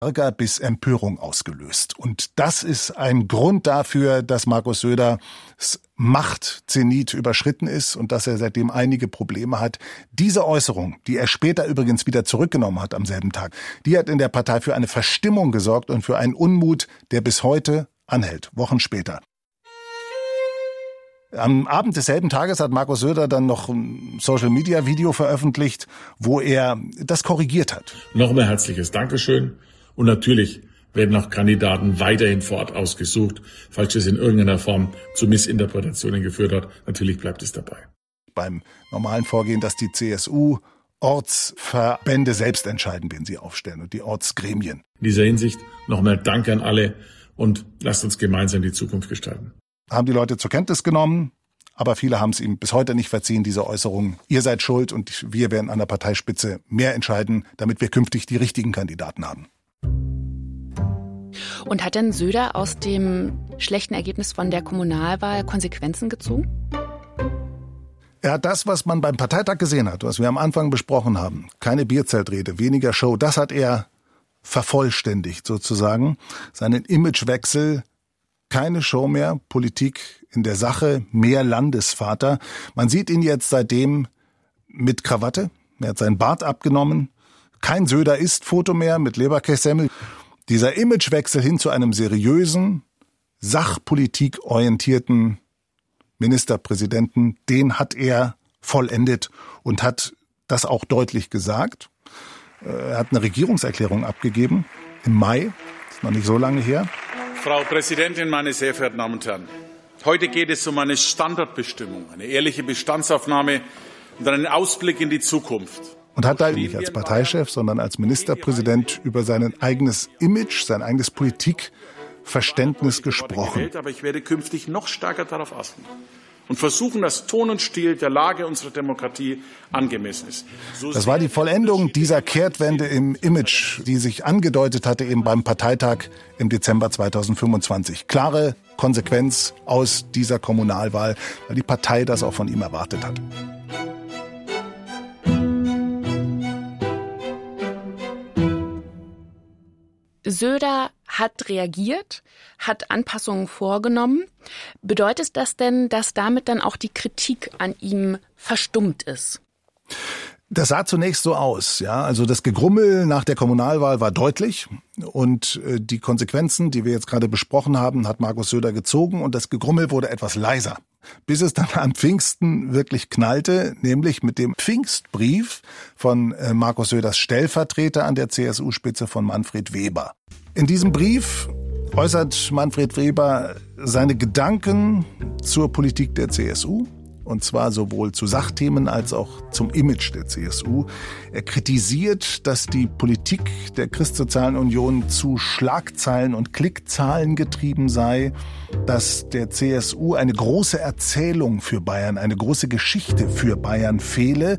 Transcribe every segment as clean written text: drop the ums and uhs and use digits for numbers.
Ärger bis Empörung ausgelöst. Und das ist ein Grund dafür, dass Markus Söders Machtzenit überschritten ist und dass er seitdem einige Probleme hat. Diese Äußerung, die er später übrigens wieder zurückgenommen hat am selben Tag, die hat in der Partei für eine Verstimmung gesorgt und für einen Unmut, der bis heute anhält, Wochen später. Am Abend desselben Tages hat Markus Söder dann noch ein Social-Media-Video veröffentlicht, wo er das korrigiert hat. Nochmal herzliches Dankeschön. Und natürlich werden auch Kandidaten weiterhin vor Ort ausgesucht, falls es in irgendeiner Form zu Missinterpretationen geführt hat. Natürlich bleibt es dabei. Beim normalen Vorgehen, dass die CSU Ortsverbände selbst entscheiden, wen sie aufstellen und die Ortsgremien. In dieser Hinsicht nochmal Danke an alle und lasst uns gemeinsam die Zukunft gestalten. Haben die Leute zur Kenntnis genommen, aber viele haben es ihm bis heute nicht verziehen, diese Äußerung. Ihr seid schuld und wir werden an der Parteispitze mehr entscheiden, damit wir künftig die richtigen Kandidaten haben. Und hat denn Söder aus dem schlechten Ergebnis von der Kommunalwahl Konsequenzen gezogen? Er hat das, was man beim Parteitag gesehen hat, was wir am Anfang besprochen haben, keine Bierzeltrede, weniger Show, das hat er vervollständigt sozusagen. Seinen Imagewechsel, keine Show mehr, Politik in der Sache, mehr Landesvater. Man sieht ihn jetzt seitdem mit Krawatte, er hat seinen Bart abgenommen, kein Söder-Ist-Foto mehr mit Leberkässemmel. Dieser Imagewechsel hin zu einem seriösen, sachpolitikorientierten Ministerpräsidenten, den hat er vollendet und hat das auch deutlich gesagt. Er hat eine Regierungserklärung abgegeben im Mai, ist noch nicht so lange her. Frau Präsidentin, meine sehr verehrten Damen und Herren! Heute geht es um eine Standardbestimmung, eine ehrliche Bestandsaufnahme und einen Ausblick in die Zukunft. Und hat da nicht als Parteichef, sondern als Ministerpräsident über sein eigenes Image, sein eigenes Politikverständnis gesprochen. Aber ich werde künftig noch stärker darauf achten und versuchen, dass Ton und Stil der Lage unserer Demokratie angemessen ist. Das war die Vollendung dieser Kehrtwende im Image, die sich angedeutet hatte eben beim Parteitag im Dezember 2025. Klare Konsequenz aus dieser Kommunalwahl, weil die Partei das auch von ihm erwartet hat. Söder hat reagiert, hat Anpassungen vorgenommen. Bedeutet das denn, dass damit dann auch die Kritik an ihm verstummt ist? Das sah zunächst so aus, ja. Also das Gegrummel nach der Kommunalwahl war deutlich und die Konsequenzen, die wir jetzt gerade besprochen haben, hat Markus Söder gezogen und das Gegrummel wurde etwas leiser. Bis es dann am Pfingsten wirklich knallte, nämlich mit dem Pfingstbrief von Markus Söders Stellvertreter an der CSU-Spitze von Manfred Weber. In diesem Brief äußert Manfred Weber seine Gedanken zur Politik der CSU. Und zwar sowohl zu Sachthemen als auch zum Image der CSU. Er kritisiert, dass die Politik der Christsozialen Union zu Schlagzeilen und Klickzahlen getrieben sei, dass der CSU eine große Erzählung für Bayern, eine große Geschichte für Bayern fehle.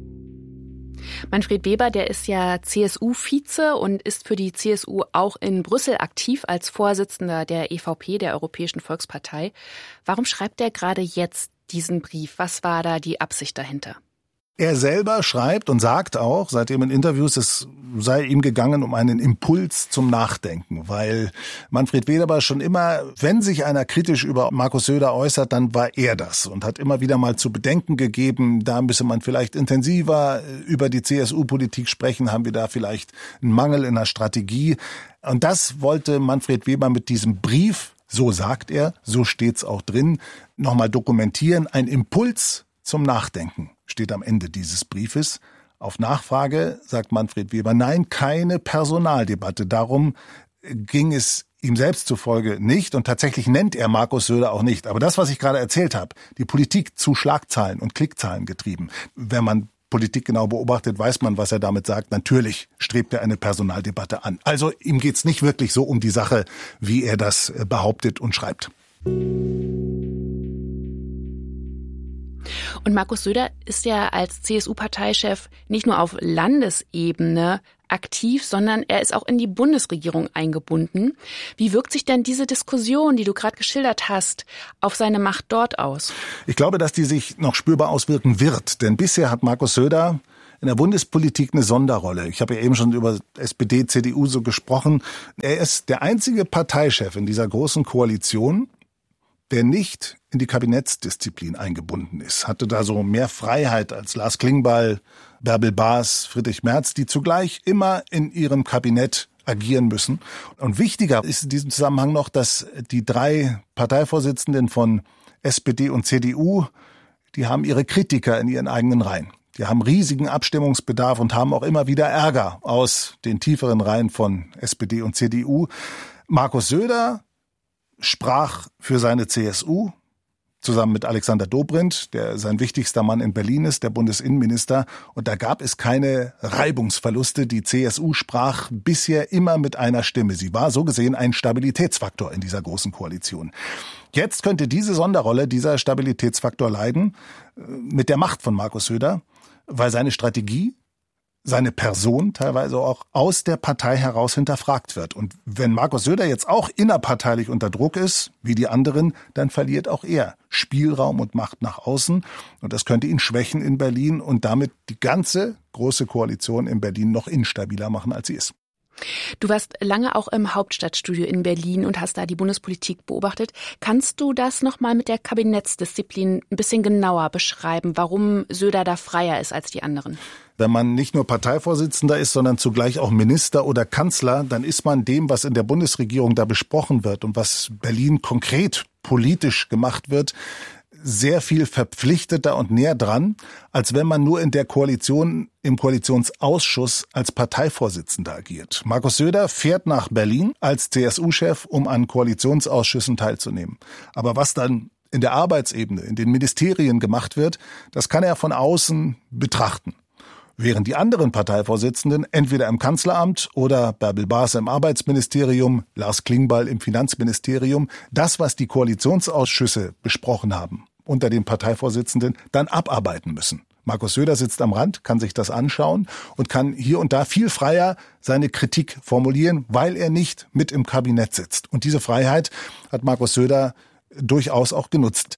Manfred Weber, der ist ja CSU-Vize und ist für die CSU auch in Brüssel aktiv als Vorsitzender der EVP, der Europäischen Volkspartei. Warum schreibt er gerade jetzt diesen Brief? Was war da die Absicht dahinter? Er selber schreibt und sagt auch, seitdem in Interviews, es sei ihm gegangen um einen Impuls zum Nachdenken, weil Manfred Weber schon immer, wenn sich einer kritisch über Markus Söder äußert, dann war er das und hat immer wieder mal zu bedenken gegeben, da müsse man vielleicht intensiver über die CSU-Politik sprechen, haben wir da vielleicht einen Mangel in der Strategie. Und das wollte Manfred Weber mit diesem Brief, so sagt er, so steht's auch drin, nochmal dokumentieren, ein Impuls zum Nachdenken steht am Ende dieses Briefes. Auf Nachfrage sagt Manfred Weber, nein, keine Personaldebatte. Darum ging es ihm selbst zufolge nicht und tatsächlich nennt er Markus Söder auch nicht. Aber das, was ich gerade erzählt habe, die Politik zu Schlagzahlen und Klickzahlen getrieben. Wenn man Politik genau beobachtet, weiß man, was er damit sagt. Natürlich strebt er eine Personaldebatte an. Also ihm geht's nicht wirklich so um die Sache, wie er das behauptet und schreibt. Und Markus Söder ist ja als CSU-Parteichef nicht nur auf Landesebene aktiv, sondern er ist auch in die Bundesregierung eingebunden. Wie wirkt sich denn diese Diskussion, die du gerade geschildert hast, auf seine Macht dort aus? Ich glaube, dass die sich noch spürbar auswirken wird. Denn bisher hat Markus Söder in der Bundespolitik eine Sonderrolle. Ich habe ja eben schon über SPD, CDU so gesprochen. Er ist der einzige Parteichef in dieser großen Koalition, der nicht in die Kabinettsdisziplin eingebunden ist. Hatte da so mehr Freiheit als Lars Klingbeil, Bärbel Baas, Friedrich Merz, die zugleich immer in ihrem Kabinett agieren müssen. Und wichtiger ist in diesem Zusammenhang noch, dass die 3 Parteivorsitzenden von SPD und CDU, die haben ihre Kritiker in ihren eigenen Reihen. Die haben riesigen Abstimmungsbedarf und haben auch immer wieder Ärger aus den tieferen Reihen von SPD und CDU. Markus Söder sprach für seine CSU, zusammen mit Alexander Dobrindt, der sein wichtigster Mann in Berlin ist, der Bundesinnenminister. Und da gab es keine Reibungsverluste. Die CSU sprach bisher immer mit einer Stimme. Sie war so gesehen ein Stabilitätsfaktor in dieser großen Koalition. Jetzt könnte diese Sonderrolle, dieser Stabilitätsfaktor leiden mit der Macht von Markus Söder, weil seine Strategie, seine Person teilweise auch aus der Partei heraus hinterfragt wird. Und wenn Markus Söder jetzt auch innerparteilich unter Druck ist, wie die anderen, dann verliert auch er Spielraum und Macht nach außen. Und das könnte ihn schwächen in Berlin und damit die ganze große Koalition in Berlin noch instabiler machen, als sie ist. Du warst lange auch im Hauptstadtstudio in Berlin und hast da die Bundespolitik beobachtet. Kannst du das nochmal mit der Kabinettsdisziplin ein bisschen genauer beschreiben, warum Söder da freier ist als die anderen? Wenn man nicht nur Parteivorsitzender ist, sondern zugleich auch Minister oder Kanzler, dann ist man dem, was in der Bundesregierung da besprochen wird und was Berlin konkret politisch gemacht wird, sehr viel verpflichteter und näher dran, als wenn man nur in der Koalition, im Koalitionsausschuss als Parteivorsitzender agiert. Markus Söder fährt nach Berlin als CSU-Chef, um an Koalitionsausschüssen teilzunehmen. Aber was dann in der Arbeitsebene, in den Ministerien gemacht wird, das kann er von außen betrachten. Während die anderen Parteivorsitzenden entweder im Kanzleramt oder Bärbel Baas im Arbeitsministerium, Lars Klingbeil im Finanzministerium, das, was die Koalitionsausschüsse besprochen haben, unter den Parteivorsitzenden, dann abarbeiten müssen. Markus Söder sitzt am Rand, kann sich das anschauen und kann hier und da viel freier seine Kritik formulieren, weil er nicht mit im Kabinett sitzt. Und diese Freiheit hat Markus Söder durchaus auch genutzt.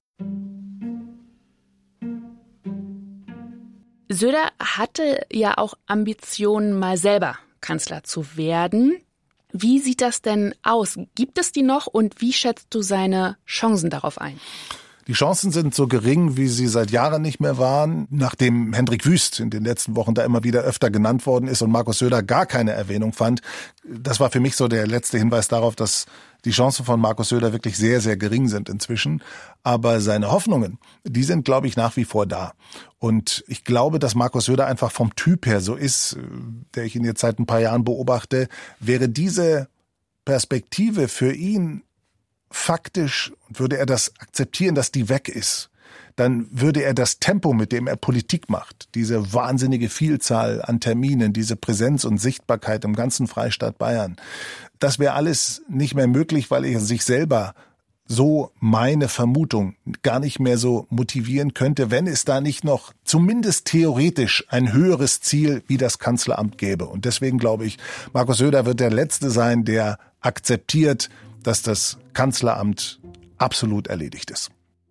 Söder hatte ja auch Ambitionen, mal selber Kanzler zu werden. Wie sieht das denn aus? Gibt es die noch und wie schätzt du seine Chancen darauf ein? Die Chancen sind so gering, wie sie seit Jahren nicht mehr waren, nachdem Hendrik Wüst in den letzten Wochen da immer wieder öfter genannt worden ist und Markus Söder gar keine Erwähnung fand. Das war für mich so der letzte Hinweis darauf, dass die Chancen von Markus Söder wirklich sehr, sehr gering sind inzwischen. Aber seine Hoffnungen, die sind, glaube ich, nach wie vor da. Und ich glaube, dass Markus Söder einfach vom Typ her so ist, der ich ihn jetzt seit ein paar Jahren beobachte, wäre diese Perspektive für ihn faktisch, würde er das akzeptieren, dass die weg ist, dann würde er das Tempo, mit dem er Politik macht, diese wahnsinnige Vielzahl an Terminen, diese Präsenz und Sichtbarkeit im ganzen Freistaat Bayern, das wäre alles nicht mehr möglich, weil er sich selber, so meine Vermutung, gar nicht mehr so motivieren könnte, wenn es da nicht noch zumindest theoretisch ein höheres Ziel wie das Kanzleramt gäbe. Und deswegen glaube ich, Markus Söder wird der Letzte sein, der akzeptiert, dass das Kanzleramt absolut erledigt ist.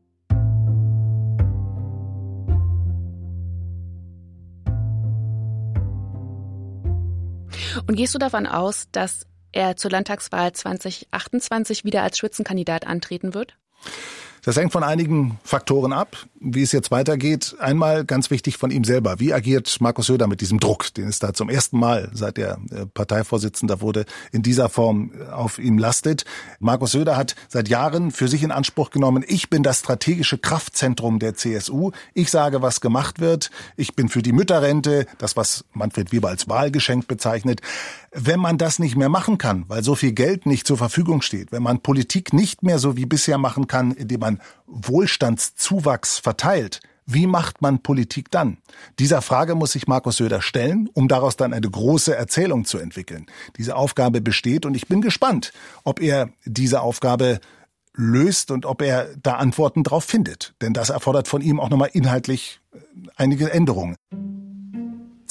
Und gehst du davon aus, dass er zur Landtagswahl 2028 wieder als Spitzenkandidat antreten wird? Das hängt von einigen Faktoren ab, wie es jetzt weitergeht. Einmal ganz wichtig von ihm selber. Wie agiert Markus Söder mit diesem Druck, den es da zum ersten Mal, seit er Parteivorsitzender wurde, in dieser Form auf ihm lastet? Markus Söder hat seit Jahren für sich in Anspruch genommen, ich bin das strategische Kraftzentrum der CSU. Ich sage, was gemacht wird. Ich bin für die Mütterrente, das, was Manfred Weber als Wahlgeschenk bezeichnet. Wenn man das nicht mehr machen kann, weil so viel Geld nicht zur Verfügung steht, wenn man Politik nicht mehr so wie bisher machen kann, indem man Wohlstandszuwachs verteilt, wie macht man Politik dann? Dieser Frage muss sich Markus Söder stellen, um daraus dann eine große Erzählung zu entwickeln. Diese Aufgabe besteht und ich bin gespannt, ob er diese Aufgabe löst und ob er da Antworten drauf findet. Denn das erfordert von ihm auch nochmal inhaltlich einige Änderungen.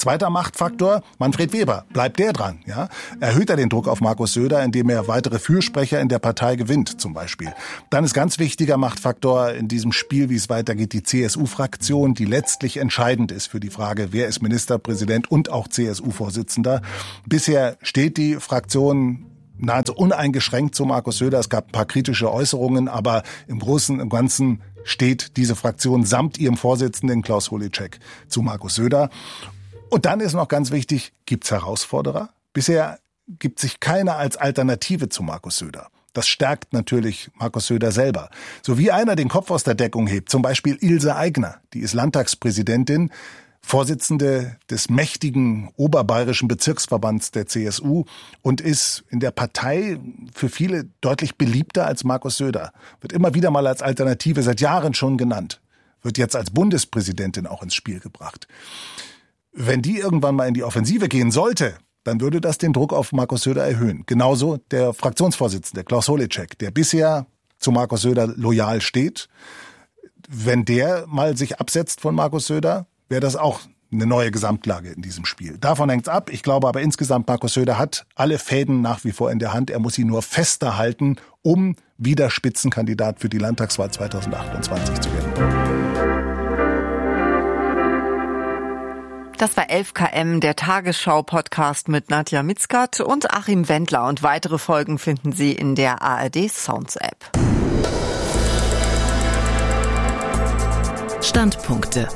Zweiter Machtfaktor, Manfred Weber. Bleibt der dran? Ja? Erhöht er den Druck auf Markus Söder, indem er weitere Fürsprecher in der Partei gewinnt, zum Beispiel. Dann ist ganz wichtiger Machtfaktor in diesem Spiel, wie es weitergeht, die CSU-Fraktion, die letztlich entscheidend ist für die Frage, wer ist Ministerpräsident und auch CSU-Vorsitzender. Bisher steht die Fraktion nahezu uneingeschränkt zu Markus Söder. Es gab ein paar kritische Äußerungen, aber im Großen und Ganzen steht diese Fraktion samt ihrem Vorsitzenden Klaus Holleczek zu Markus Söder. Und dann ist noch ganz wichtig, gibt's Herausforderer? Bisher gibt sich keiner als Alternative zu Markus Söder. Das stärkt natürlich Markus Söder selber. So wie einer den Kopf aus der Deckung hebt, zum Beispiel Ilse Aigner, die ist Landtagspräsidentin, Vorsitzende des mächtigen oberbayerischen Bezirksverbands der CSU und ist in der Partei für viele deutlich beliebter als Markus Söder. Wird immer wieder mal als Alternative seit Jahren schon genannt. Wird jetzt als Bundespräsidentin auch ins Spiel gebracht. Wenn die irgendwann mal in die Offensive gehen sollte, dann würde das den Druck auf Markus Söder erhöhen. Genauso der Fraktionsvorsitzende Klaus Holleczek, der bisher zu Markus Söder loyal steht. Wenn der mal sich absetzt von Markus Söder, wäre das auch eine neue Gesamtlage in diesem Spiel. Davon hängt's ab. Ich glaube aber insgesamt, Markus Söder hat alle Fäden nach wie vor in der Hand. Er muss sie nur fester halten, um wieder Spitzenkandidat für die Landtagswahl 2028 zu werden. Das war 11 km, der Tagesschau-Podcast mit Nadja Mitzkat und Achim Wendler. Und weitere Folgen finden Sie in der ARD Sounds-App. Standpunkte.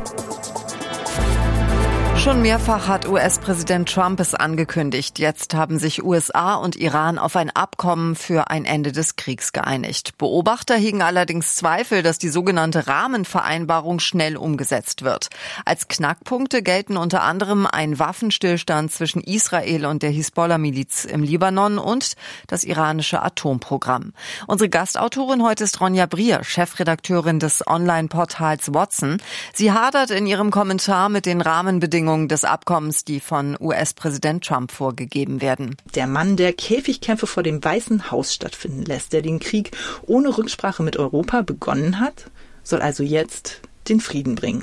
Schon mehrfach hat US-Präsident Trump es angekündigt. Jetzt haben sich USA und Iran auf ein Abkommen für ein Ende des Kriegs geeinigt. Beobachter hegen allerdings Zweifel, dass die sogenannte Rahmenvereinbarung schnell umgesetzt wird. Als Knackpunkte gelten unter anderem ein Waffenstillstand zwischen Israel und der Hisbollah-Miliz im Libanon und das iranische Atomprogramm. Unsere Gastautorin heute ist Ronja Brier, Chefredakteurin des Online-Portals Watson. Sie hadert in ihrem Kommentar mit den Rahmenbedingungen des Abkommens, die von US-Präsident Trump vorgegeben werden. Der Mann, der Käfigkämpfe vor dem Weißen Haus stattfinden lässt, der den Krieg ohne Rücksprache mit Europa begonnen hat, soll also jetzt den Frieden bringen.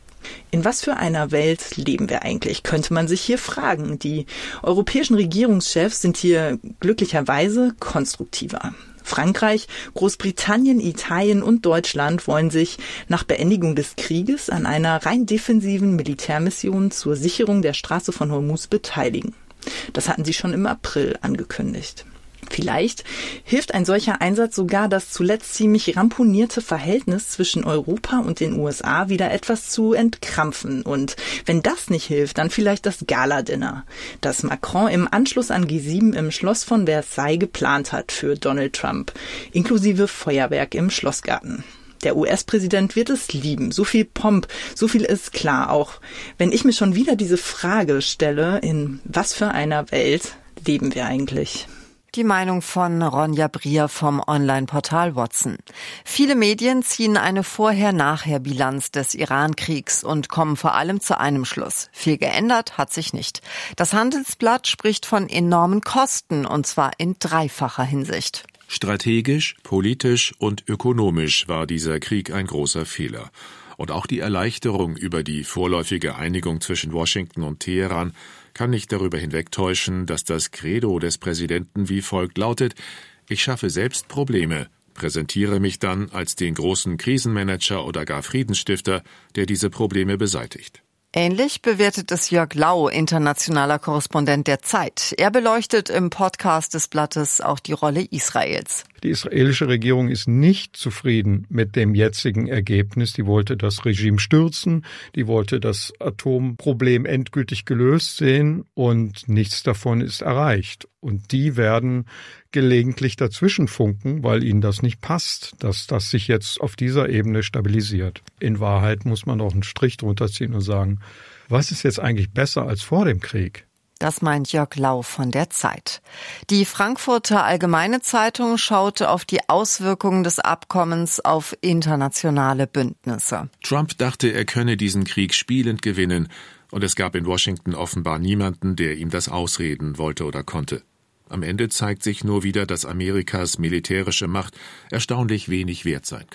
In was für einer Welt leben wir eigentlich, könnte man sich hier fragen. Die europäischen Regierungschefs sind hier glücklicherweise konstruktiver. Frankreich, Großbritannien, Italien und Deutschland wollen sich nach Beendigung des Krieges an einer rein defensiven Militärmission zur Sicherung der Straße von Hormuz beteiligen. Das hatten sie schon im April angekündigt. Vielleicht hilft ein solcher Einsatz sogar, das zuletzt ziemlich ramponierte Verhältnis zwischen Europa und den USA wieder etwas zu entkrampfen. Und wenn das nicht hilft, dann vielleicht das Gala-Dinner, das Macron im Anschluss an G7 im Schloss von Versailles geplant hat für Donald Trump, inklusive Feuerwerk im Schlossgarten. Der US-Präsident wird es lieben. So viel Pomp, so viel ist klar. Auch wenn ich mir schon wieder diese Frage stelle, in was für einer Welt leben wir eigentlich? Die Meinung von Ronja Brier vom Online-Portal Watson. Viele Medien ziehen eine Vorher-Nachher-Bilanz des Iran-Kriegs und kommen vor allem zu einem Schluss. Viel geändert hat sich nicht. Das Handelsblatt spricht von enormen Kosten, und zwar in dreifacher Hinsicht. Strategisch, politisch und ökonomisch war dieser Krieg ein großer Fehler. Und auch die Erleichterung über die vorläufige Einigung zwischen Washington und Teheran kann nicht darüber hinwegtäuschen, dass das Credo des Präsidenten wie folgt lautet: Ich schaffe selbst Probleme, präsentiere mich dann als den großen Krisenmanager oder gar Friedensstifter, der diese Probleme beseitigt. Ähnlich bewertet es Jörg Lau, internationaler Korrespondent der Zeit. Er beleuchtet im Podcast des Blattes auch die Rolle Israels. Die israelische Regierung ist nicht zufrieden mit dem jetzigen Ergebnis. Die wollte das Regime stürzen, die wollte das Atomproblem endgültig gelöst sehen und nichts davon ist erreicht. Und die werden gelegentlich dazwischen funken, weil ihnen das nicht passt, dass das sich jetzt auf dieser Ebene stabilisiert. In Wahrheit muss man auch einen Strich drunter ziehen und sagen, was ist jetzt eigentlich besser als vor dem Krieg? Das meint Jörg Lau von der Zeit. Die Frankfurter Allgemeine Zeitung schaute auf die Auswirkungen des Abkommens auf internationale Bündnisse. Trump dachte, er könne diesen Krieg spielend gewinnen, und es gab in Washington offenbar niemanden, der ihm das ausreden wollte oder konnte. Am Ende zeigt sich nur wieder, dass Amerikas militärische Macht erstaunlich wenig wert sein kann.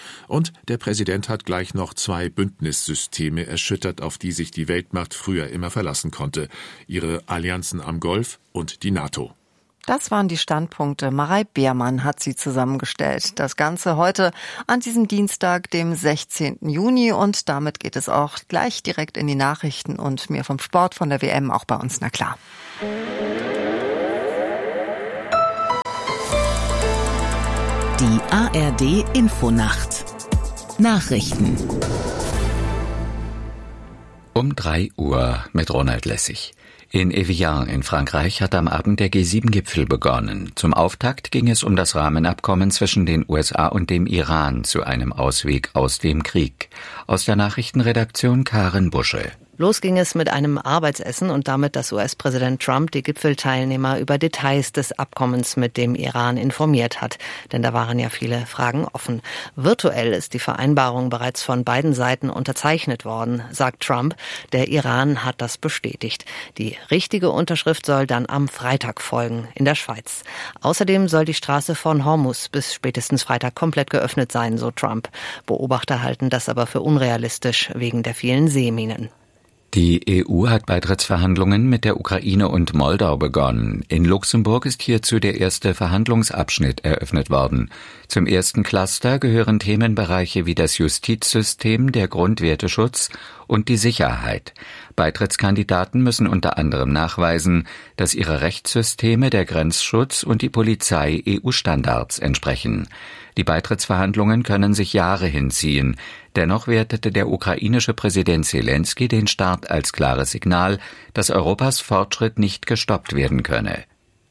Und der Präsident hat gleich noch 2 Bündnissysteme erschüttert, auf die sich die Weltmacht früher immer verlassen konnte. Ihre Allianzen am Golf und die NATO. Das waren die Standpunkte. Marei Beermann hat sie zusammengestellt. Das Ganze heute an diesem Dienstag, dem 16. Juni. Und damit geht es auch gleich direkt in die Nachrichten und mehr vom Sport, von der WM, auch bei uns, na klar. Die ARD Infonacht. Nachrichten. Um 3 Uhr mit Ronald Lessig. In Evian in Frankreich hat am Abend der G7-Gipfel begonnen. Zum Auftakt ging es um das Rahmenabkommen zwischen den USA und dem Iran zu einem Ausweg aus dem Krieg. Aus der Nachrichtenredaktion Karin Busche. Los ging es mit einem Arbeitsessen und damit, dass US-Präsident Trump die Gipfelteilnehmer über Details des Abkommens mit dem Iran informiert hat. Denn da waren ja viele Fragen offen. Virtuell ist die Vereinbarung bereits von beiden Seiten unterzeichnet worden, sagt Trump. Der Iran hat das bestätigt. Die richtige Unterschrift soll dann am Freitag folgen, in der Schweiz. Außerdem soll die Straße von Hormuz bis spätestens Freitag komplett geöffnet sein, so Trump. Beobachter halten das aber für unrealistisch wegen der vielen Seeminen. Die EU hat Beitrittsverhandlungen mit der Ukraine und Moldau begonnen. In Luxemburg ist hierzu der erste Verhandlungsabschnitt eröffnet worden. Zum ersten Cluster gehören Themenbereiche wie das Justizsystem, der Grundwerteschutz und die Sicherheit. Beitrittskandidaten müssen unter anderem nachweisen, dass ihre Rechtssysteme, der Grenzschutz und die Polizei EU-Standards entsprechen. Die Beitrittsverhandlungen können sich Jahre hinziehen. Dennoch wertete der ukrainische Präsident Zelensky den Start als klares Signal, dass Europas Fortschritt nicht gestoppt werden könne.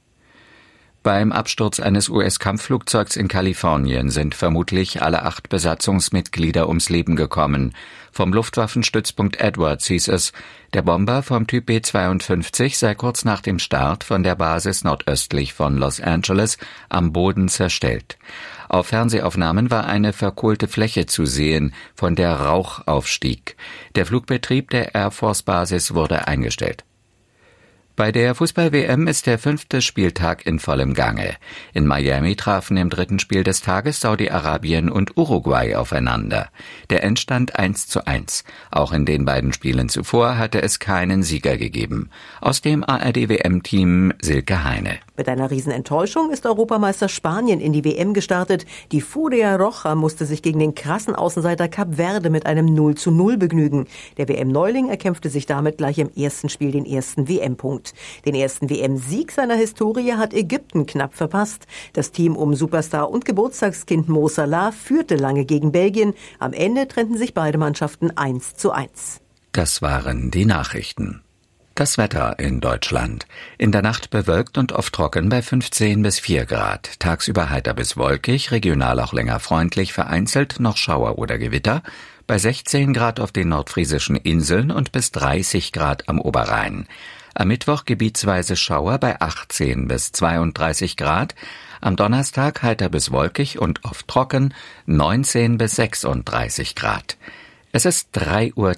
Beim Absturz eines US-Kampfflugzeugs in Kalifornien sind vermutlich alle 8 Besatzungsmitglieder ums Leben gekommen. Vom Luftwaffenstützpunkt Edwards hieß es, der Bomber vom Typ B-52 sei kurz nach dem Start von der Basis nordöstlich von Los Angeles am Boden zerstellt. Auf Fernsehaufnahmen war eine verkohlte Fläche zu sehen, von der Rauch aufstieg. Der Flugbetrieb der Air Force Basis wurde eingestellt. Bei der Fußball-WM ist der 5. Spieltag in vollem Gange. In Miami trafen im 3. Spiel des Tages Saudi-Arabien und Uruguay aufeinander. Der Endstand 1:1. Auch in den beiden Spielen zuvor hatte es keinen Sieger gegeben. Aus dem ARD-WM-Team Silke Heine. Mit einer Riesenenttäuschung ist Europameister Spanien in die WM gestartet. Die Furia Roja musste sich gegen den krassen Außenseiter Kap Verde mit einem 0:0 begnügen. Der WM-Neuling erkämpfte sich damit gleich im ersten Spiel den ersten WM-Punkt. Den ersten WM-Sieg seiner Historie hat Ägypten knapp verpasst. Das Team um Superstar und Geburtstagskind Mo Salah führte lange gegen Belgien. Am Ende trennten sich beide Mannschaften 1:1. Das waren die Nachrichten. Das Wetter in Deutschland. In der Nacht bewölkt und oft trocken bei 15 bis 4 Grad. Tagsüber heiter bis wolkig, regional auch länger freundlich, vereinzelt noch Schauer oder Gewitter. Bei 16 Grad auf den nordfriesischen Inseln und bis 30 Grad am Oberrhein. Am Mittwoch gebietsweise Schauer bei 18 bis 32 Grad. Am Donnerstag heiter bis wolkig und oft trocken, 19 bis 36 Grad. Es ist 3:03 Uhr.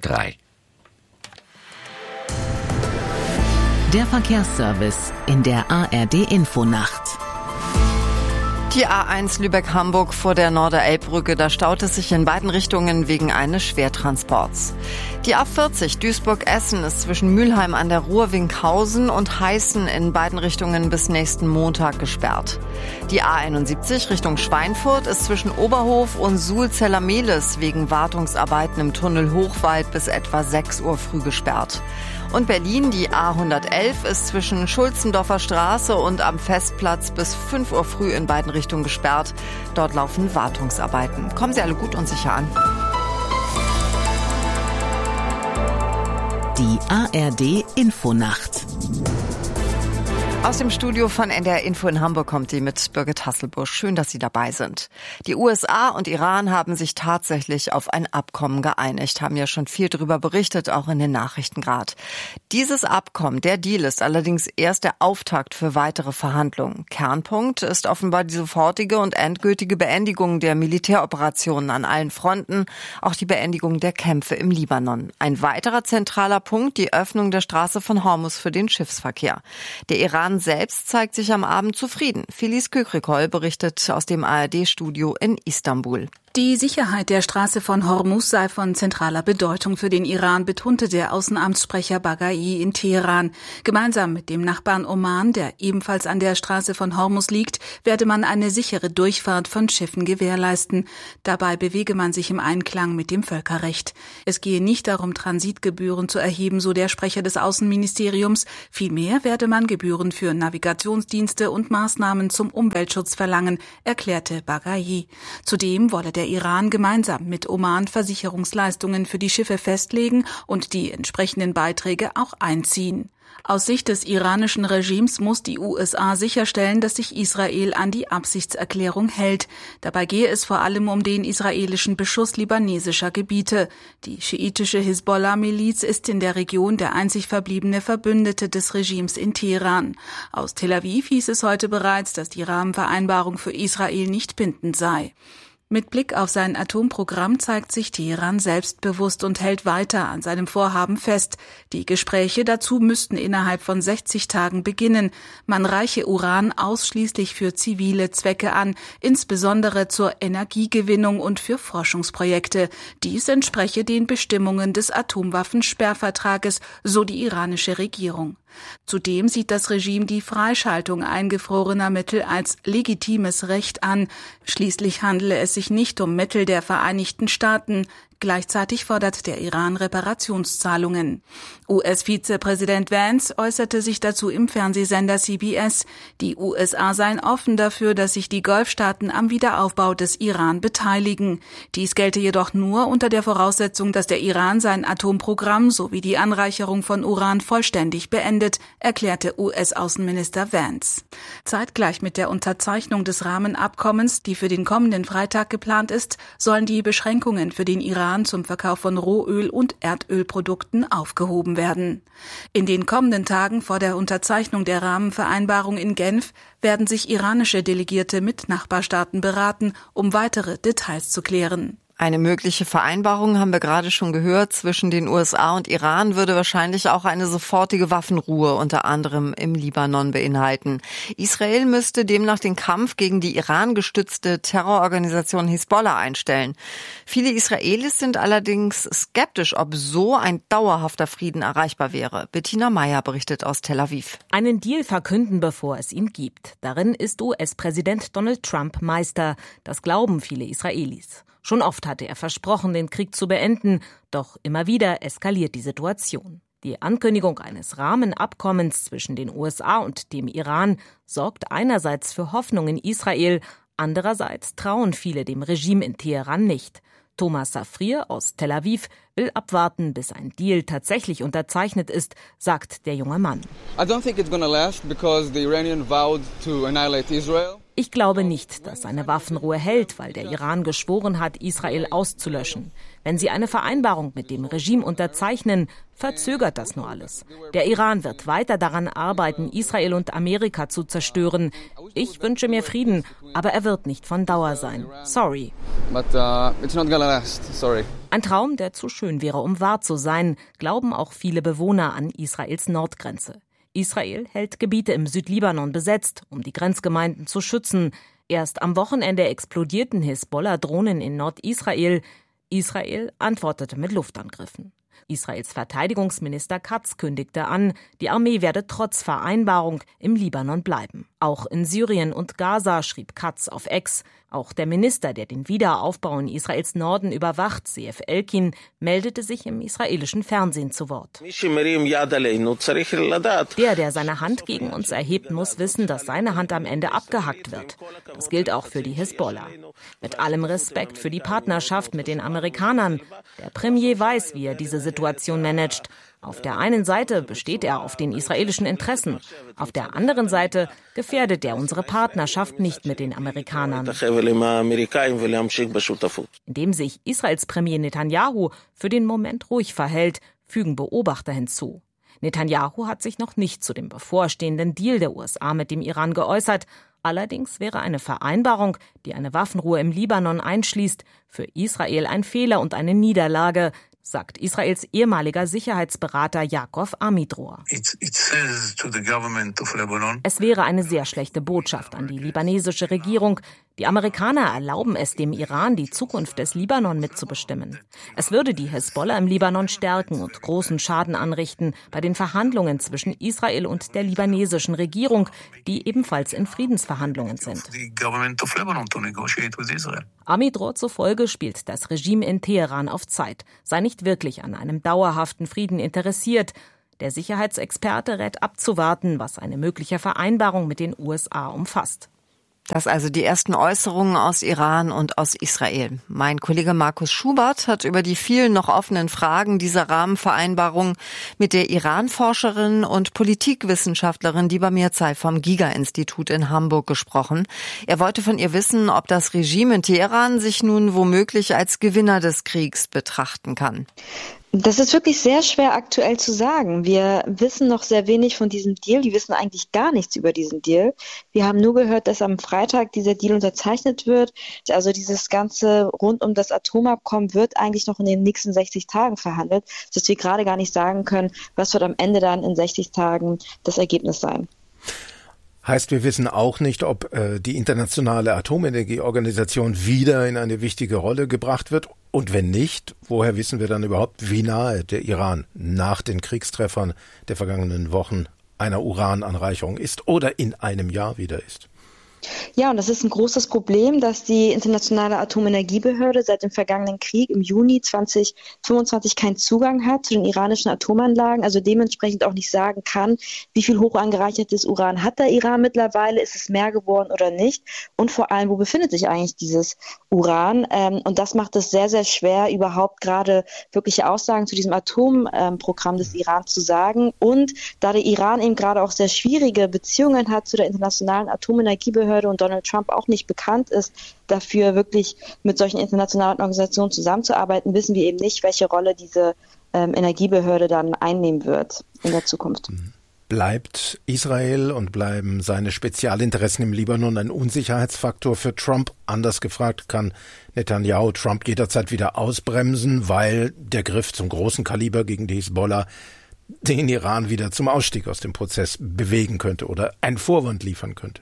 Der Verkehrsservice in der ARD Infonacht. Die A1 Lübeck-Hamburg vor der Norderelbbrücke, da staut es sich in beiden Richtungen wegen eines Schwertransports. Die A40 Duisburg-Essen ist zwischen Mülheim an der Ruhr, Winkhausen und Heißen in beiden Richtungen bis nächsten Montag gesperrt. Die A71 Richtung Schweinfurt ist zwischen Oberhof und Suhl-Zellermehlis wegen Wartungsarbeiten im Tunnel Hochwald bis etwa 6 Uhr früh gesperrt. Und Berlin, die A111 ist zwischen Schulzendorfer Straße und am Festplatz bis 5 Uhr früh in beiden Richtungen gesperrt. Dort laufen Wartungsarbeiten. Kommen Sie alle gut und sicher an. Die ARD Infonacht. Aus dem Studio von NDR Info in Hamburg kommt die mit Birgit Hasselbusch. Schön, dass Sie dabei sind. Die USA und Iran haben sich tatsächlich auf ein Abkommen geeinigt, haben ja schon viel darüber berichtet, auch in den Nachrichten gerade. Dieses Abkommen, der Deal, ist allerdings erst der Auftakt für weitere Verhandlungen. Kernpunkt ist offenbar die sofortige und endgültige Beendigung der Militäroperationen an allen Fronten, auch die Beendigung der Kämpfe im Libanon. Ein weiterer zentraler Punkt, die Öffnung der Straße von Hormuz für den Schiffsverkehr. Der Iran selbst zeigt sich am Abend zufrieden. Filiz Kükrikol berichtet aus dem ARD-Studio in Istanbul. Die Sicherheit der Straße von Hormuz sei von zentraler Bedeutung für den Iran, betonte der Außenamtssprecher Baghai in Teheran. Gemeinsam mit dem Nachbarn Oman, der ebenfalls an der Straße von Hormuz liegt, werde man eine sichere Durchfahrt von Schiffen gewährleisten. Dabei bewege man sich im Einklang mit dem Völkerrecht. Es gehe nicht darum, Transitgebühren zu erheben, so der Sprecher des Außenministeriums. Vielmehr werde man Gebühren für Navigationsdienste und Maßnahmen zum Umweltschutz verlangen, erklärte Baghai. Zudem wolle der Iran gemeinsam mit Oman Versicherungsleistungen für die Schiffe festlegen und die entsprechenden Beiträge auch einziehen. Aus Sicht des iranischen Regimes muss die USA sicherstellen, dass sich Israel an die Absichtserklärung hält. Dabei gehe es vor allem um den israelischen Beschuss libanesischer Gebiete. Die schiitische Hisbollah-Miliz ist in der Region der einzig verbliebene Verbündete des Regimes in Teheran. Aus Tel Aviv hieß es heute bereits, dass die Rahmenvereinbarung für Israel nicht bindend sei. Mit Blick auf sein Atomprogramm zeigt sich Teheran selbstbewusst und hält weiter an seinem Vorhaben fest. Die Gespräche dazu müssten innerhalb von 60 Tagen beginnen. Man reiche Uran ausschließlich für zivile Zwecke an, insbesondere zur Energiegewinnung und für Forschungsprojekte. Dies entspreche den Bestimmungen des Atomwaffensperrvertrages, so die iranische Regierung. Zudem sieht das Regime die Freischaltung eingefrorener Mittel als legitimes Recht an. Schließlich handele es sich nicht um Mittel der Vereinigten Staaten. Gleichzeitig fordert der Iran Reparationszahlungen. US-Vizepräsident Vance äußerte sich dazu im Fernsehsender CBS. Die USA seien offen dafür, dass sich die Golfstaaten am Wiederaufbau des Iran beteiligen. Dies gelte jedoch nur unter der Voraussetzung, dass der Iran sein Atomprogramm sowie die Anreicherung von Uran vollständig beendet, erklärte US-Außenminister Vance. Zeitgleich mit der Unterzeichnung des Rahmenabkommens, die für den kommenden Freitag geplant ist, sollen die Beschränkungen für den Iran zum Verkauf von Rohöl- und Erdölprodukten aufgehoben werden. In den kommenden Tagen vor der Unterzeichnung der Rahmenvereinbarung in Genf werden sich iranische Delegierte mit Nachbarstaaten beraten, um weitere Details zu klären. Eine mögliche Vereinbarung, haben wir gerade schon gehört, zwischen den USA und Iran würde wahrscheinlich auch eine sofortige Waffenruhe unter anderem im Libanon beinhalten. Israel müsste demnach den Kampf gegen die Iran-gestützte Terrororganisation Hisbollah einstellen. Viele Israelis sind allerdings skeptisch, ob so ein dauerhafter Frieden erreichbar wäre. Bettina Meyer berichtet aus Tel Aviv. Einen Deal verkünden, bevor es ihn gibt. Darin ist US-Präsident Donald Trump Meister. Das glauben viele Israelis. Schon oft hatte er versprochen, den Krieg zu beenden, doch immer wieder eskaliert die Situation. Die Ankündigung eines Rahmenabkommens zwischen den USA und dem Iran sorgt einerseits für Hoffnung in Israel, andererseits trauen viele dem Regime in Teheran nicht. Thomas Safrier aus Tel Aviv will abwarten, bis ein Deal tatsächlich unterzeichnet ist, sagt der junge Mann. Ich glaube nicht, dass eine Waffenruhe hält, weil der Iran geschworen hat, Israel auszulöschen. Wenn sie eine Vereinbarung mit dem Regime unterzeichnen, verzögert das nur alles. Der Iran wird weiter daran arbeiten, Israel und Amerika zu zerstören. Ich wünsche mir Frieden, aber er wird nicht von Dauer sein. Sorry. Ein Traum, der zu schön wäre, um wahr zu sein, glauben auch viele Bewohner an Israels Nordgrenze. Israel hält Gebiete im Südlibanon besetzt, um die Grenzgemeinden zu schützen. Erst am Wochenende explodierten Hisbollah-Drohnen in Nordisrael. Israel antwortete mit Luftangriffen. Israels Verteidigungsminister Katz kündigte an, die Armee werde trotz Vereinbarung im Libanon bleiben. Auch in Syrien und Gaza, schrieb Katz auf X. Auch der Minister, der den Wiederaufbau in Israels Norden überwacht, Zeev Elkin, meldete sich im israelischen Fernsehen zu Wort. Der seine Hand gegen uns erhebt, muss wissen, dass seine Hand am Ende abgehackt wird. Das gilt auch für die Hisbollah. Mit allem Respekt für die Partnerschaft mit den Amerikanern. Der Premier weiß, wie er diese Situation managt. Auf der einen Seite besteht er auf den israelischen Interessen. Auf der anderen Seite gefährdet er unsere Partnerschaft nicht mit den Amerikanern. Indem sich Israels Premier Netanyahu für den Moment ruhig verhält, fügen Beobachter hinzu. Netanyahu hat sich noch nicht zu dem bevorstehenden Deal der USA mit dem Iran geäußert. Allerdings wäre eine Vereinbarung, die eine Waffenruhe im Libanon einschließt, für Israel ein Fehler und eine Niederlage. sagt Israels ehemaliger Sicherheitsberater Yaakov Amidror. Es wäre eine sehr schlechte Botschaft an die libanesische Regierung. Die Amerikaner erlauben es dem Iran, die Zukunft des Libanon mitzubestimmen. Es würde die Hisbollah im Libanon stärken und großen Schaden anrichten bei den Verhandlungen zwischen Israel und der libanesischen Regierung, die ebenfalls in Friedensverhandlungen sind. Amidror zufolge spielt das Regime in Teheran auf Zeit, sei nicht wirklich an einem dauerhaften Frieden interessiert. Der Sicherheitsexperte rät abzuwarten, was eine mögliche Vereinbarung mit den USA umfasst. Das also die ersten Äußerungen aus Iran und aus Israel. Mein Kollege Markus Schubert hat über die vielen noch offenen Fragen dieser Rahmenvereinbarung mit der Iran-Forscherin und Politikwissenschaftlerin Diba Mirzai vom Giga-Institut in Hamburg gesprochen. Er wollte von ihr wissen, ob das Regime in Teheran sich nun womöglich als Gewinner des Kriegs betrachten kann. Das ist wirklich sehr schwer aktuell zu sagen. Wir wissen noch sehr wenig von diesem Deal. Die wissen eigentlich gar nichts über diesen Deal. Wir haben nur gehört, dass am Freitag dieser Deal unterzeichnet wird. Also dieses Ganze rund um das Atomabkommen wird eigentlich noch in den nächsten 60 Tagen verhandelt, sodass wir gerade gar nicht sagen können, was wird am Ende dann in 60 Tagen das Ergebnis sein. Heißt, wir wissen auch nicht, ob die internationale Atomenergieorganisation wieder in eine wichtige Rolle gebracht wird. Und wenn nicht, woher wissen wir dann überhaupt, wie nahe der Iran nach den Kriegstreffern der vergangenen Wochen einer Urananreicherung ist oder in einem Jahr wieder ist? Ja, und das ist ein großes Problem, dass die Internationale Atomenergiebehörde seit dem vergangenen Krieg im Juni 2025 keinen Zugang hat zu den iranischen Atomanlagen, also dementsprechend auch nicht sagen kann, wie viel hoch angereichertes Uran hat der Iran mittlerweile, ist es mehr geworden oder nicht und vor allem, wo befindet sich eigentlich dieses Uran? Und das macht es sehr, sehr schwer, überhaupt gerade wirkliche Aussagen zu diesem Atomprogramm des Iran zu sagen. Und da der Iran eben gerade auch sehr schwierige Beziehungen hat zu der Internationalen Atomenergiebehörde und Donald Trump auch nicht bekannt ist, dafür wirklich mit solchen internationalen Organisationen zusammenzuarbeiten, wissen wir eben nicht, welche Rolle diese Energiebehörde dann einnehmen wird in der Zukunft. Bleibt Israel und bleiben seine Spezialinteressen im Libanon ein Unsicherheitsfaktor für Trump? Anders gefragt, kann Netanyahu Trump jederzeit wieder ausbremsen, weil der Griff zum großen Kaliber gegen die Hisbollah den Iran wieder zum Ausstieg aus dem Prozess bewegen könnte oder einen Vorwand liefern könnte?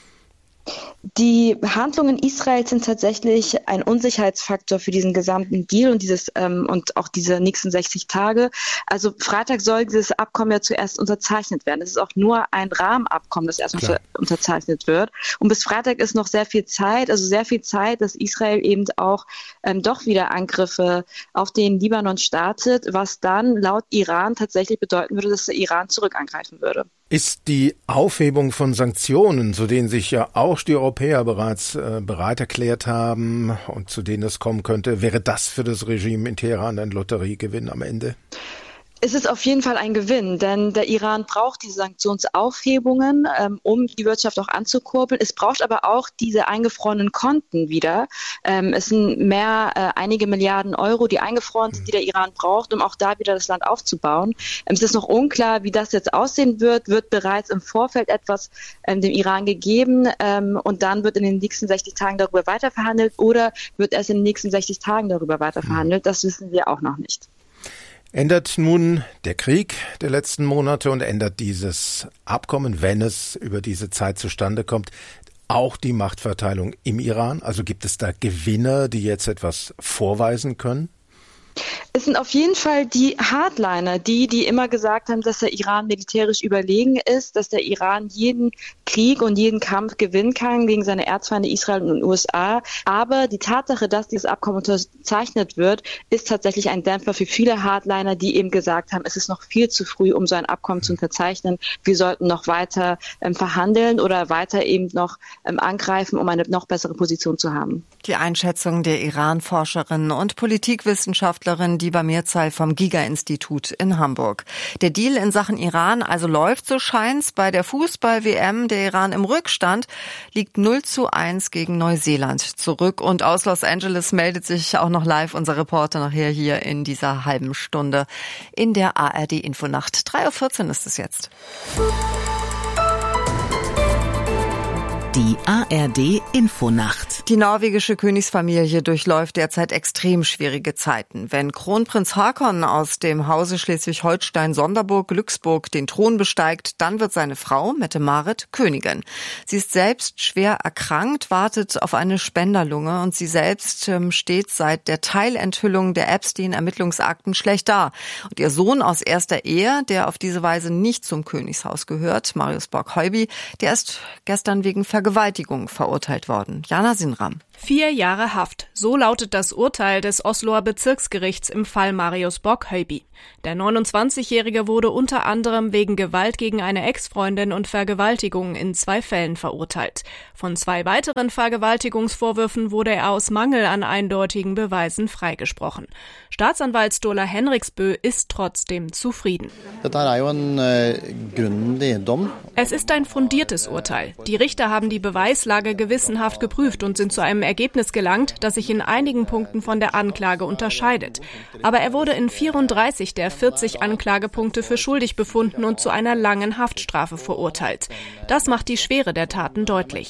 Die Handlungen Israels sind tatsächlich ein Unsicherheitsfaktor für diesen gesamten Deal und auch diese nächsten 60 Tage. Also Freitag soll dieses Abkommen ja zuerst unterzeichnet werden. Es ist auch nur ein Rahmenabkommen, das erst unterzeichnet wird. Und bis Freitag ist noch sehr viel Zeit, dass Israel eben auch doch wieder Angriffe auf den Libanon startet, was dann laut Iran tatsächlich bedeuten würde, dass der Iran zurückangreifen würde. Ist die Aufhebung von Sanktionen, zu denen sich ja auch die Europäer bereits bereit erklärt haben und zu denen es kommen könnte, wäre das für das Regime in Teheran ein Lotteriegewinn am Ende? Es ist auf jeden Fall ein Gewinn, denn der Iran braucht diese Sanktionsaufhebungen, um die Wirtschaft auch anzukurbeln. Es braucht aber auch diese eingefrorenen Konten wieder. Es sind einige Milliarden Euro, die eingefroren sind, die der Iran braucht, um auch da wieder das Land aufzubauen. Es ist noch unklar, wie das jetzt aussehen wird. Wird bereits im Vorfeld etwas dem Iran gegeben und dann wird in den nächsten 60 Tagen darüber weiterverhandelt oder wird erst in den nächsten 60 Tagen darüber weiterverhandelt? Das wissen wir auch noch nicht. Ändert nun der Krieg der letzten Monate und ändert dieses Abkommen, wenn es über diese Zeit zustande kommt, auch die Machtverteilung im Iran? Also gibt es da Gewinner, die jetzt etwas vorweisen können? Es sind auf jeden Fall die Hardliner, die immer gesagt haben, dass der Iran militärisch überlegen ist, dass der Iran jeden Krieg und jeden Kampf gewinnen kann gegen seine Erzfeinde Israel und den USA. Aber die Tatsache, dass dieses Abkommen unterzeichnet wird, ist tatsächlich ein Dämpfer für viele Hardliner, die eben gesagt haben, es ist noch viel zu früh, um so ein Abkommen zu unterzeichnen. Wir sollten noch weiter verhandeln oder weiter eben noch angreifen, um eine noch bessere Position zu haben. Die Einschätzung der Iran-Forscherin und Politikwissenschaftlerin Diba Mirzai vom Giga-Institut in Hamburg. Der Deal in Sachen Iran also läuft, so scheint's. Bei der Fußball-WM der Iran im Rückstand liegt 0:1 gegen Neuseeland zurück. Und aus Los Angeles meldet sich auch noch live unser Reporter nachher hier in dieser halben Stunde in der ARD-Infonacht. 3:14 Uhr ist es jetzt. Die ARD-Infonacht. Die norwegische Königsfamilie durchläuft derzeit extrem schwierige Zeiten. Wenn Kronprinz Haakon aus dem Hause Schleswig-Holstein-Sonderburg-Glücksburg den Thron besteigt, dann wird seine Frau, Mette-Marit, Königin. Sie ist selbst schwer erkrankt, wartet auf eine Spenderlunge und sie selbst steht seit der Teilenthüllung der Epstein-Ermittlungsakten schlecht da. Und ihr Sohn aus erster Ehe, der auf diese Weise nicht zum Königshaus gehört, Marius Borg-Heuby, der ist gestern wegen Vergewaltigung verurteilt worden. Jana Sinram. 4 Jahre Haft. So lautet das Urteil des Osloer Bezirksgerichts im Fall Marius Borg-Heuby. Der 29-Jährige wurde unter anderem wegen Gewalt gegen eine Ex-Freundin und Vergewaltigung in 2 Fällen verurteilt. Von 2 weiteren Vergewaltigungsvorwürfen wurde er aus Mangel an eindeutigen Beweisen freigesprochen. Staatsanwalt Sturla Henriksbø ist trotzdem zufrieden. Es ist ein fundiertes Urteil. Die Richter haben die Beweislage gewissenhaft geprüft und sind zu einem Ergebnis gelangt, das sich in einigen Punkten von der Anklage unterscheidet. Aber er wurde in 34 der 40 Anklagepunkte für schuldig befunden und zu einer langen Haftstrafe verurteilt. Das macht die Schwere der Taten deutlich.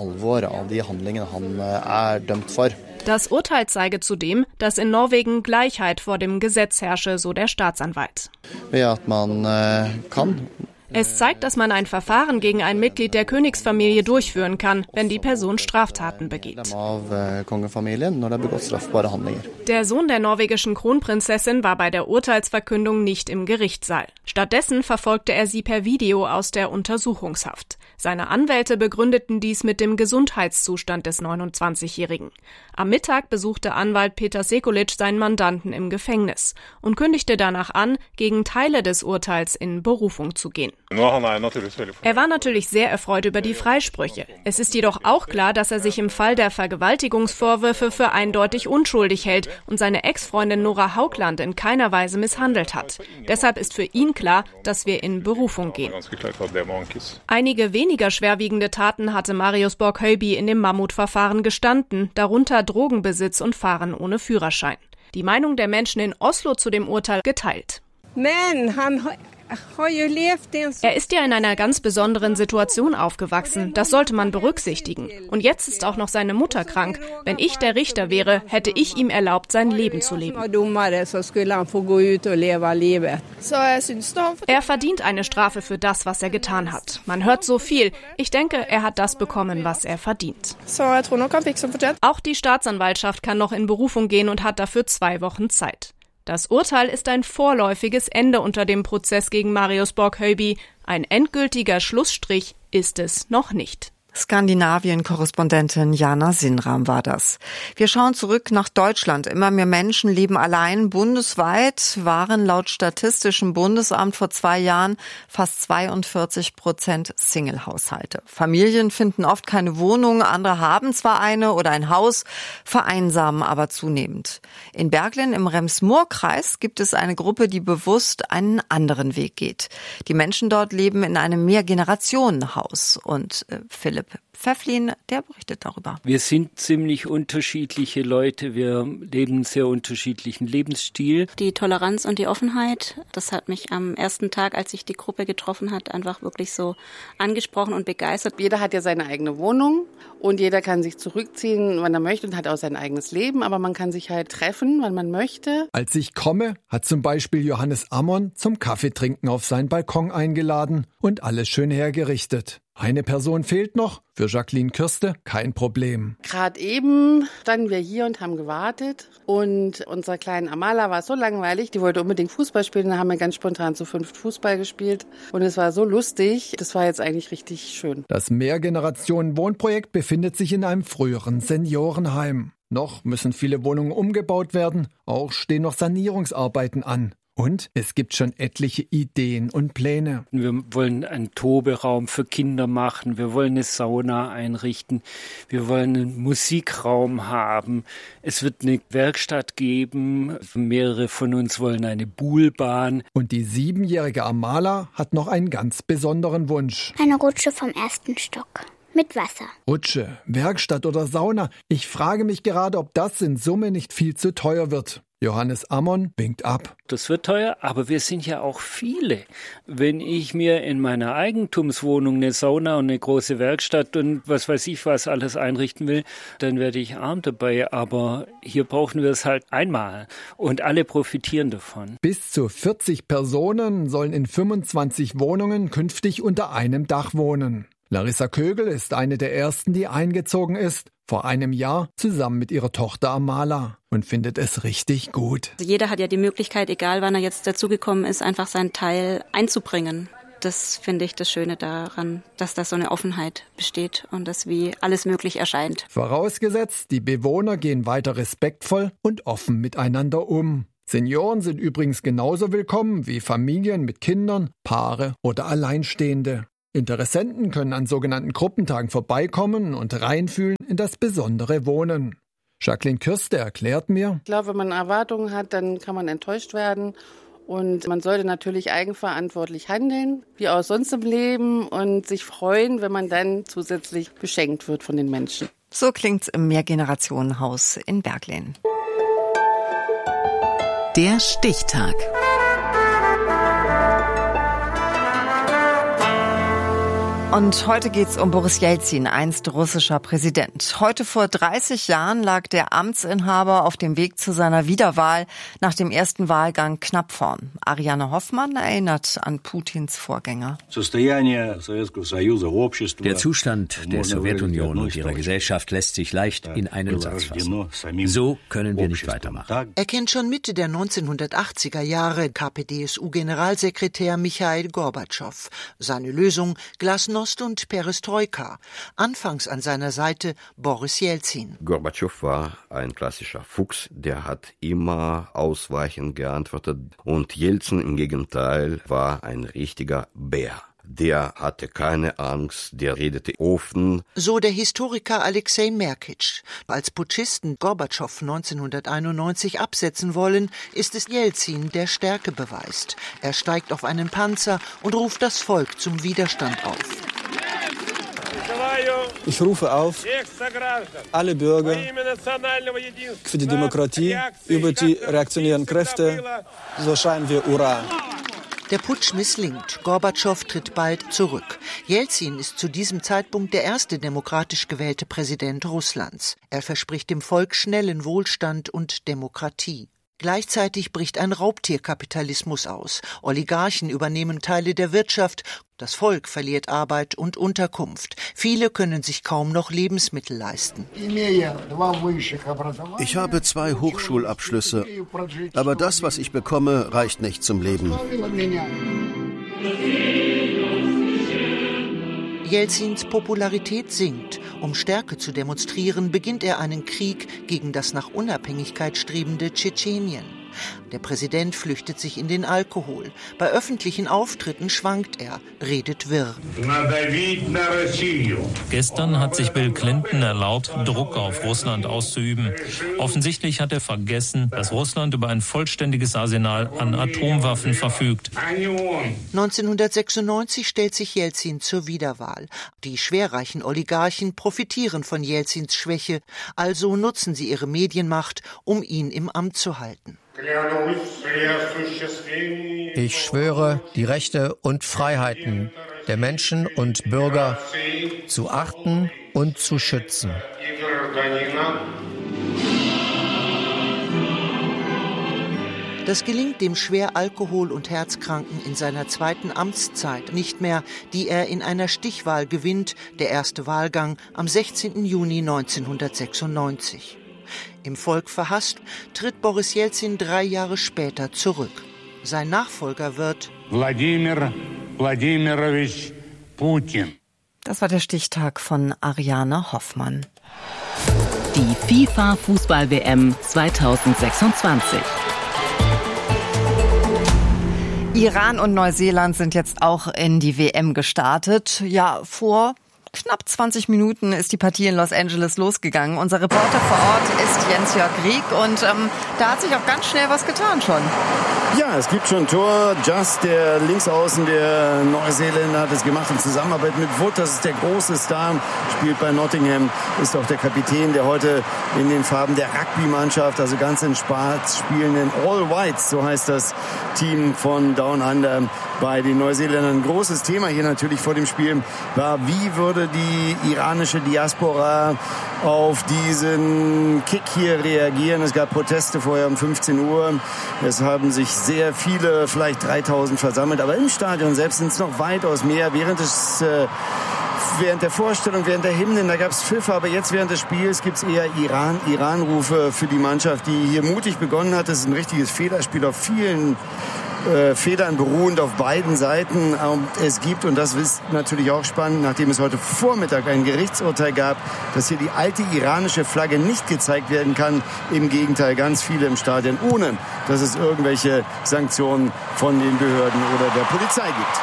Das Urteil zeige zudem, dass in Norwegen Gleichheit vor dem Gesetz herrsche, so der Staatsanwalt. Es zeigt, dass man ein Verfahren gegen ein Mitglied der Königsfamilie durchführen kann, wenn die Person Straftaten begeht. Der Sohn der norwegischen Kronprinzessin war bei der Urteilsverkündung nicht im Gerichtssaal. Stattdessen verfolgte er sie per Video aus der Untersuchungshaft. Seine Anwälte begründeten dies mit dem Gesundheitszustand des 29-Jährigen. Am Mittag besuchte Anwalt Peter Sekulic seinen Mandanten im Gefängnis und kündigte danach an, gegen Teile des Urteils in Berufung zu gehen. Er war natürlich sehr erfreut über die Freisprüche. Es ist jedoch auch klar, dass er sich im Fall der Vergewaltigungsvorwürfe für eindeutig unschuldig hält und seine Ex-Freundin Nora Haugland in keiner Weise misshandelt hat. Deshalb ist für ihn klar, dass wir in Berufung gehen. Einige weniger schwerwiegende Taten hatte Marius Borg-Heuby in dem Mammutverfahren gestanden, darunter Drogenbesitz und Fahren ohne Führerschein. Die Meinung der Menschen in Oslo zu dem Urteil geteilt. Er ist ja in einer ganz besonderen Situation aufgewachsen. Das sollte man berücksichtigen. Und jetzt ist auch noch seine Mutter krank. Wenn ich der Richter wäre, hätte ich ihm erlaubt, sein Leben zu leben. Er verdient eine Strafe für das, was er getan hat. Man hört so viel. Ich denke, er hat das bekommen, was er verdient. Auch die Staatsanwaltschaft kann noch in Berufung gehen und hat dafür 2 Wochen Zeit. Das Urteil ist ein vorläufiges Ende unter dem Prozess gegen Marius Borg-Heuby. Ein endgültiger Schlussstrich ist es noch nicht. Skandinavien-Korrespondentin Jana Sinram war das. Wir schauen zurück nach Deutschland. Immer mehr Menschen leben allein. Bundesweit waren laut Statistischem Bundesamt vor 2 Jahren fast 42% Single-Haushalte. Familien finden oft keine Wohnung, andere haben zwar eine oder ein Haus, vereinsamen aber zunehmend. In Berglin im Rems-Murr-Kreis gibt es eine Gruppe, die bewusst einen anderen Weg geht. Die Menschen dort leben in einem Mehrgenerationenhaus. Und Philipp Pfefflin, der berichtet darüber. Wir sind ziemlich unterschiedliche Leute. Wir leben einen sehr unterschiedlichen Lebensstil. Die Toleranz und die Offenheit, das hat mich am ersten Tag, als sich die Gruppe getroffen hat, einfach wirklich so angesprochen und begeistert. Jeder hat ja seine eigene Wohnung und jeder kann sich zurückziehen, wann er möchte und hat auch sein eigenes Leben. Aber man kann sich halt treffen, wann man möchte. Als ich komme, hat zum Beispiel Johannes Ammon zum Kaffeetrinken auf seinen Balkon eingeladen und alles schön hergerichtet. Eine Person fehlt noch, für Jacqueline Kürste kein Problem. Gerade eben standen wir hier und haben gewartet und unserer kleinen Amala war so langweilig, die wollte unbedingt Fußball spielen, da haben wir ganz spontan zu 5 Fußball gespielt und es war so lustig, das war jetzt eigentlich richtig schön. Das Mehrgenerationen-Wohnprojekt befindet sich in einem früheren Seniorenheim. Noch müssen viele Wohnungen umgebaut werden, auch stehen noch Sanierungsarbeiten an. Und es gibt schon etliche Ideen und Pläne. Wir wollen einen Toberaum für Kinder machen, wir wollen eine Sauna einrichten, wir wollen einen Musikraum haben. Es wird eine Werkstatt geben, mehrere von uns wollen eine Buhlbahn. Und die 7-jährige Amala hat noch einen ganz besonderen Wunsch. Eine Rutsche vom 1. Stock. Mit Wasser. Rutsche, Werkstatt oder Sauna. Ich frage mich gerade, ob das in Summe nicht viel zu teuer wird. Johannes Ammon winkt ab. Das wird teuer, aber wir sind ja auch viele. Wenn ich mir in meiner Eigentumswohnung eine Sauna und eine große Werkstatt und was weiß ich was alles einrichten will, dann werde ich arm dabei. Aber hier brauchen wir es halt einmal und alle profitieren davon. Bis zu 40 Personen sollen in 25 Wohnungen künftig unter einem Dach wohnen. Larissa Kögel ist eine der ersten, die eingezogen ist, vor einem Jahr zusammen mit ihrer Tochter Amala und findet es richtig gut. Also jeder hat ja die Möglichkeit, egal wann er jetzt dazugekommen ist, einfach seinen Teil einzubringen. Das finde ich das Schöne daran, dass da so eine Offenheit besteht und dass wie alles möglich erscheint. Vorausgesetzt, die Bewohner gehen weiter respektvoll und offen miteinander um. Senioren sind übrigens genauso willkommen wie Familien mit Kindern, Paare oder Alleinstehende. Interessenten können an sogenannten Gruppentagen vorbeikommen und reinfühlen in das besondere Wohnen. Jacqueline Kürste erklärt mir: Ich glaube, wenn man Erwartungen hat, dann kann man enttäuscht werden. Und man sollte natürlich eigenverantwortlich handeln, wie auch sonst im Leben, und sich freuen, wenn man dann zusätzlich beschenkt wird von den Menschen. So klingt's im Mehrgenerationenhaus in Berglehn. Der Stichtag. Und heute geht's um Boris Jelzin, einst russischer Präsident. Heute vor 30 Jahren lag der Amtsinhaber auf dem Weg zu seiner Wiederwahl nach dem ersten Wahlgang knapp vorn. Ariane Hoffmann erinnert an Putins Vorgänger. Der Zustand der Sowjetunion und ihrer Gesellschaft lässt sich leicht in einen Satz fassen. So können wir nicht weitermachen. Er kennt schon Mitte der 1980er Jahre KPDSU-Generalsekretär Michail Gorbatschow. Seine Lösung: Glasnost und Perestroika. Anfangs an seiner Seite Boris Jelzin. Gorbatschow war ein klassischer Fuchs, der hat immer ausweichend geantwortet. Und Jelzin im Gegenteil war ein richtiger Bär. Der hatte keine Angst, der redete offen. So der Historiker Alexei Merkic. Als Putschisten Gorbatschow 1991 absetzen wollen, ist es Jelzin, der Stärke beweist. Er steigt auf einen Panzer und ruft das Volk zum Widerstand auf. Ich rufe auf, alle Bürger für die Demokratie über die reaktionären Kräfte, so schreien wir Hurra. Der Putsch misslingt. Gorbatschow tritt bald zurück. Jelzin ist zu diesem Zeitpunkt der erste demokratisch gewählte Präsident Russlands. Er verspricht dem Volk schnellen Wohlstand und Demokratie. Gleichzeitig bricht ein Raubtierkapitalismus aus. Oligarchen übernehmen Teile der Wirtschaft. Das Volk verliert Arbeit und Unterkunft. Viele können sich kaum noch Lebensmittel leisten. Ich habe 2 Hochschulabschlüsse, aber das, was ich bekomme, reicht nicht zum Leben. Jelzins Popularität sinkt. Um Stärke zu demonstrieren, beginnt er einen Krieg gegen das nach Unabhängigkeit strebende Tschetschenien. Der Präsident flüchtet sich in den Alkohol. Bei öffentlichen Auftritten schwankt er, redet wirr. Gestern hat sich Bill Clinton erlaubt, Druck auf Russland auszuüben. Offensichtlich hat er vergessen, dass Russland über ein vollständiges Arsenal an Atomwaffen verfügt. 1996 stellt sich Jelzin zur Wiederwahl. Die schwerreichen Oligarchen profitieren von Jelzins Schwäche, also nutzen sie ihre Medienmacht, um ihn im Amt zu halten. Ich schwöre, die Rechte und Freiheiten der Menschen und Bürger zu achten und zu schützen. Das gelingt dem schwer Alkohol- und Herzkranken in seiner zweiten Amtszeit nicht mehr, die er in einer Stichwahl gewinnt, der erste Wahlgang am 16. Juni 1996. Im Volk verhasst, tritt Boris Jelzin 3 Jahre später zurück. Sein Nachfolger wird Wladimir Wladimirovich Putin. Das war der Stichtag von Ariane Hoffmann. Die FIFA-Fußball-WM 2026. Iran und Neuseeland sind jetzt auch in die WM gestartet. Ja, vor knapp 20 Minuten ist die Partie in Los Angeles losgegangen. Unser Reporter vor Ort ist Jens-Jörg Rieck und da hat sich auch ganz schnell was getan schon. Ja, es gibt schon ein Tor. Just, der Linksaußen der Neuseeländer, hat es gemacht in Zusammenarbeit mit Wood. Das ist der große Star, spielt bei Nottingham, ist auch der Kapitän, der heute in den Farben der Rugby-Mannschaft, also ganz in Schwarz spielenden All Whites, so heißt das Team von Down Under bei den Neuseeländern. Ein großes Thema hier natürlich vor dem Spiel war, wie würde die iranische Diaspora auf diesen Kick hier reagieren. Es gab Proteste vorher um 15 Uhr. Es haben sich sehr viele, vielleicht 3000 versammelt, aber im Stadion selbst sind es noch weitaus mehr. Während der Vorstellung, während der Hymnen, da gab es Pfiffe, aber jetzt während des Spiels gibt es eher Iran-Rufe für die Mannschaft, die hier mutig begonnen hat. Das ist ein richtiges Federspiel auf vielen Federn beruhend auf beiden Seiten. Es gibt, und das ist natürlich auch spannend, nachdem es heute Vormittag ein Gerichtsurteil gab, dass hier die alte iranische Flagge nicht gezeigt werden kann. Im Gegenteil, ganz viele im Stadion, ohne dass es irgendwelche Sanktionen von den Behörden oder der Polizei gibt.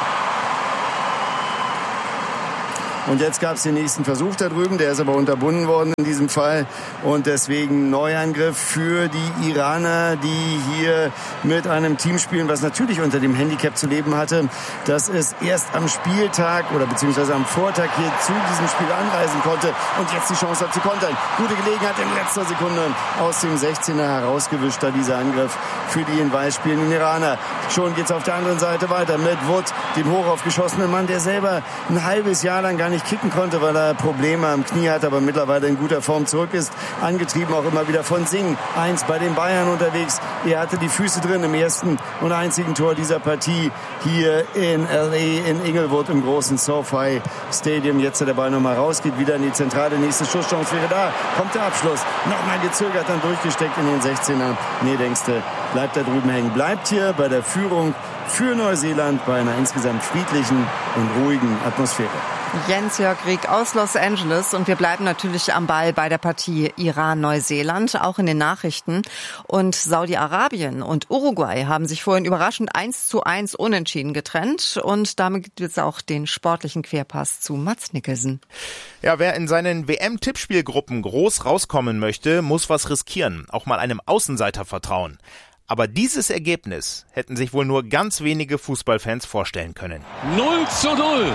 Und jetzt gab es den nächsten Versuch da drüben, der ist aber unterbunden worden in diesem Fall. Und deswegen Neuangriff für die Iraner, die hier mit einem Team spielen, was natürlich unter dem Handicap zu leben hatte, dass es erst am Spieltag oder beziehungsweise am Vortag hier zu diesem Spiel anreisen konnte und jetzt die Chance hat zu kontern. Gute Gelegenheit in letzter Sekunde aus dem 16er herausgewischt, da dieser Angriff für die in Weiß spielenden Iraner. Schon geht's auf der anderen Seite weiter mit Wood, dem hochaufgeschossenen Mann, der selber ein halbes Jahr lang gar nicht kicken konnte, weil er Probleme am Knie hat, aber mittlerweile in guter Form zurück ist. Angetrieben auch immer wieder von Singh. 1 bei den Bayern unterwegs. Er hatte die Füße drin im ersten und einzigen Tor dieser Partie hier in L.A. in Inglewood im großen SoFi Stadium. Jetzt der Ball nochmal raus, geht wieder in die Zentrale. Nächste Schusschance wäre da. Kommt der Abschluss. Nochmal gezögert, dann durchgesteckt in den 16er. Nee, denkst du, bleibt da drüben hängen. Bleibt hier bei der Führung für Neuseeland bei einer insgesamt friedlichen und ruhigen Atmosphäre. Jens-Jörg Rieck aus Los Angeles und wir bleiben natürlich am Ball bei der Partie Iran-Neuseeland, auch in den Nachrichten. Und Saudi-Arabien und Uruguay haben sich vorhin überraschend 1:1 unentschieden getrennt und damit gibt es auch den sportlichen Querpass zu Mats Nicholson. Ja, wer in seinen WM-Tippspielgruppen groß rauskommen möchte, muss was riskieren, auch mal einem Außenseiter vertrauen. Aber dieses Ergebnis hätten sich wohl nur ganz wenige Fußballfans vorstellen können. 0:0.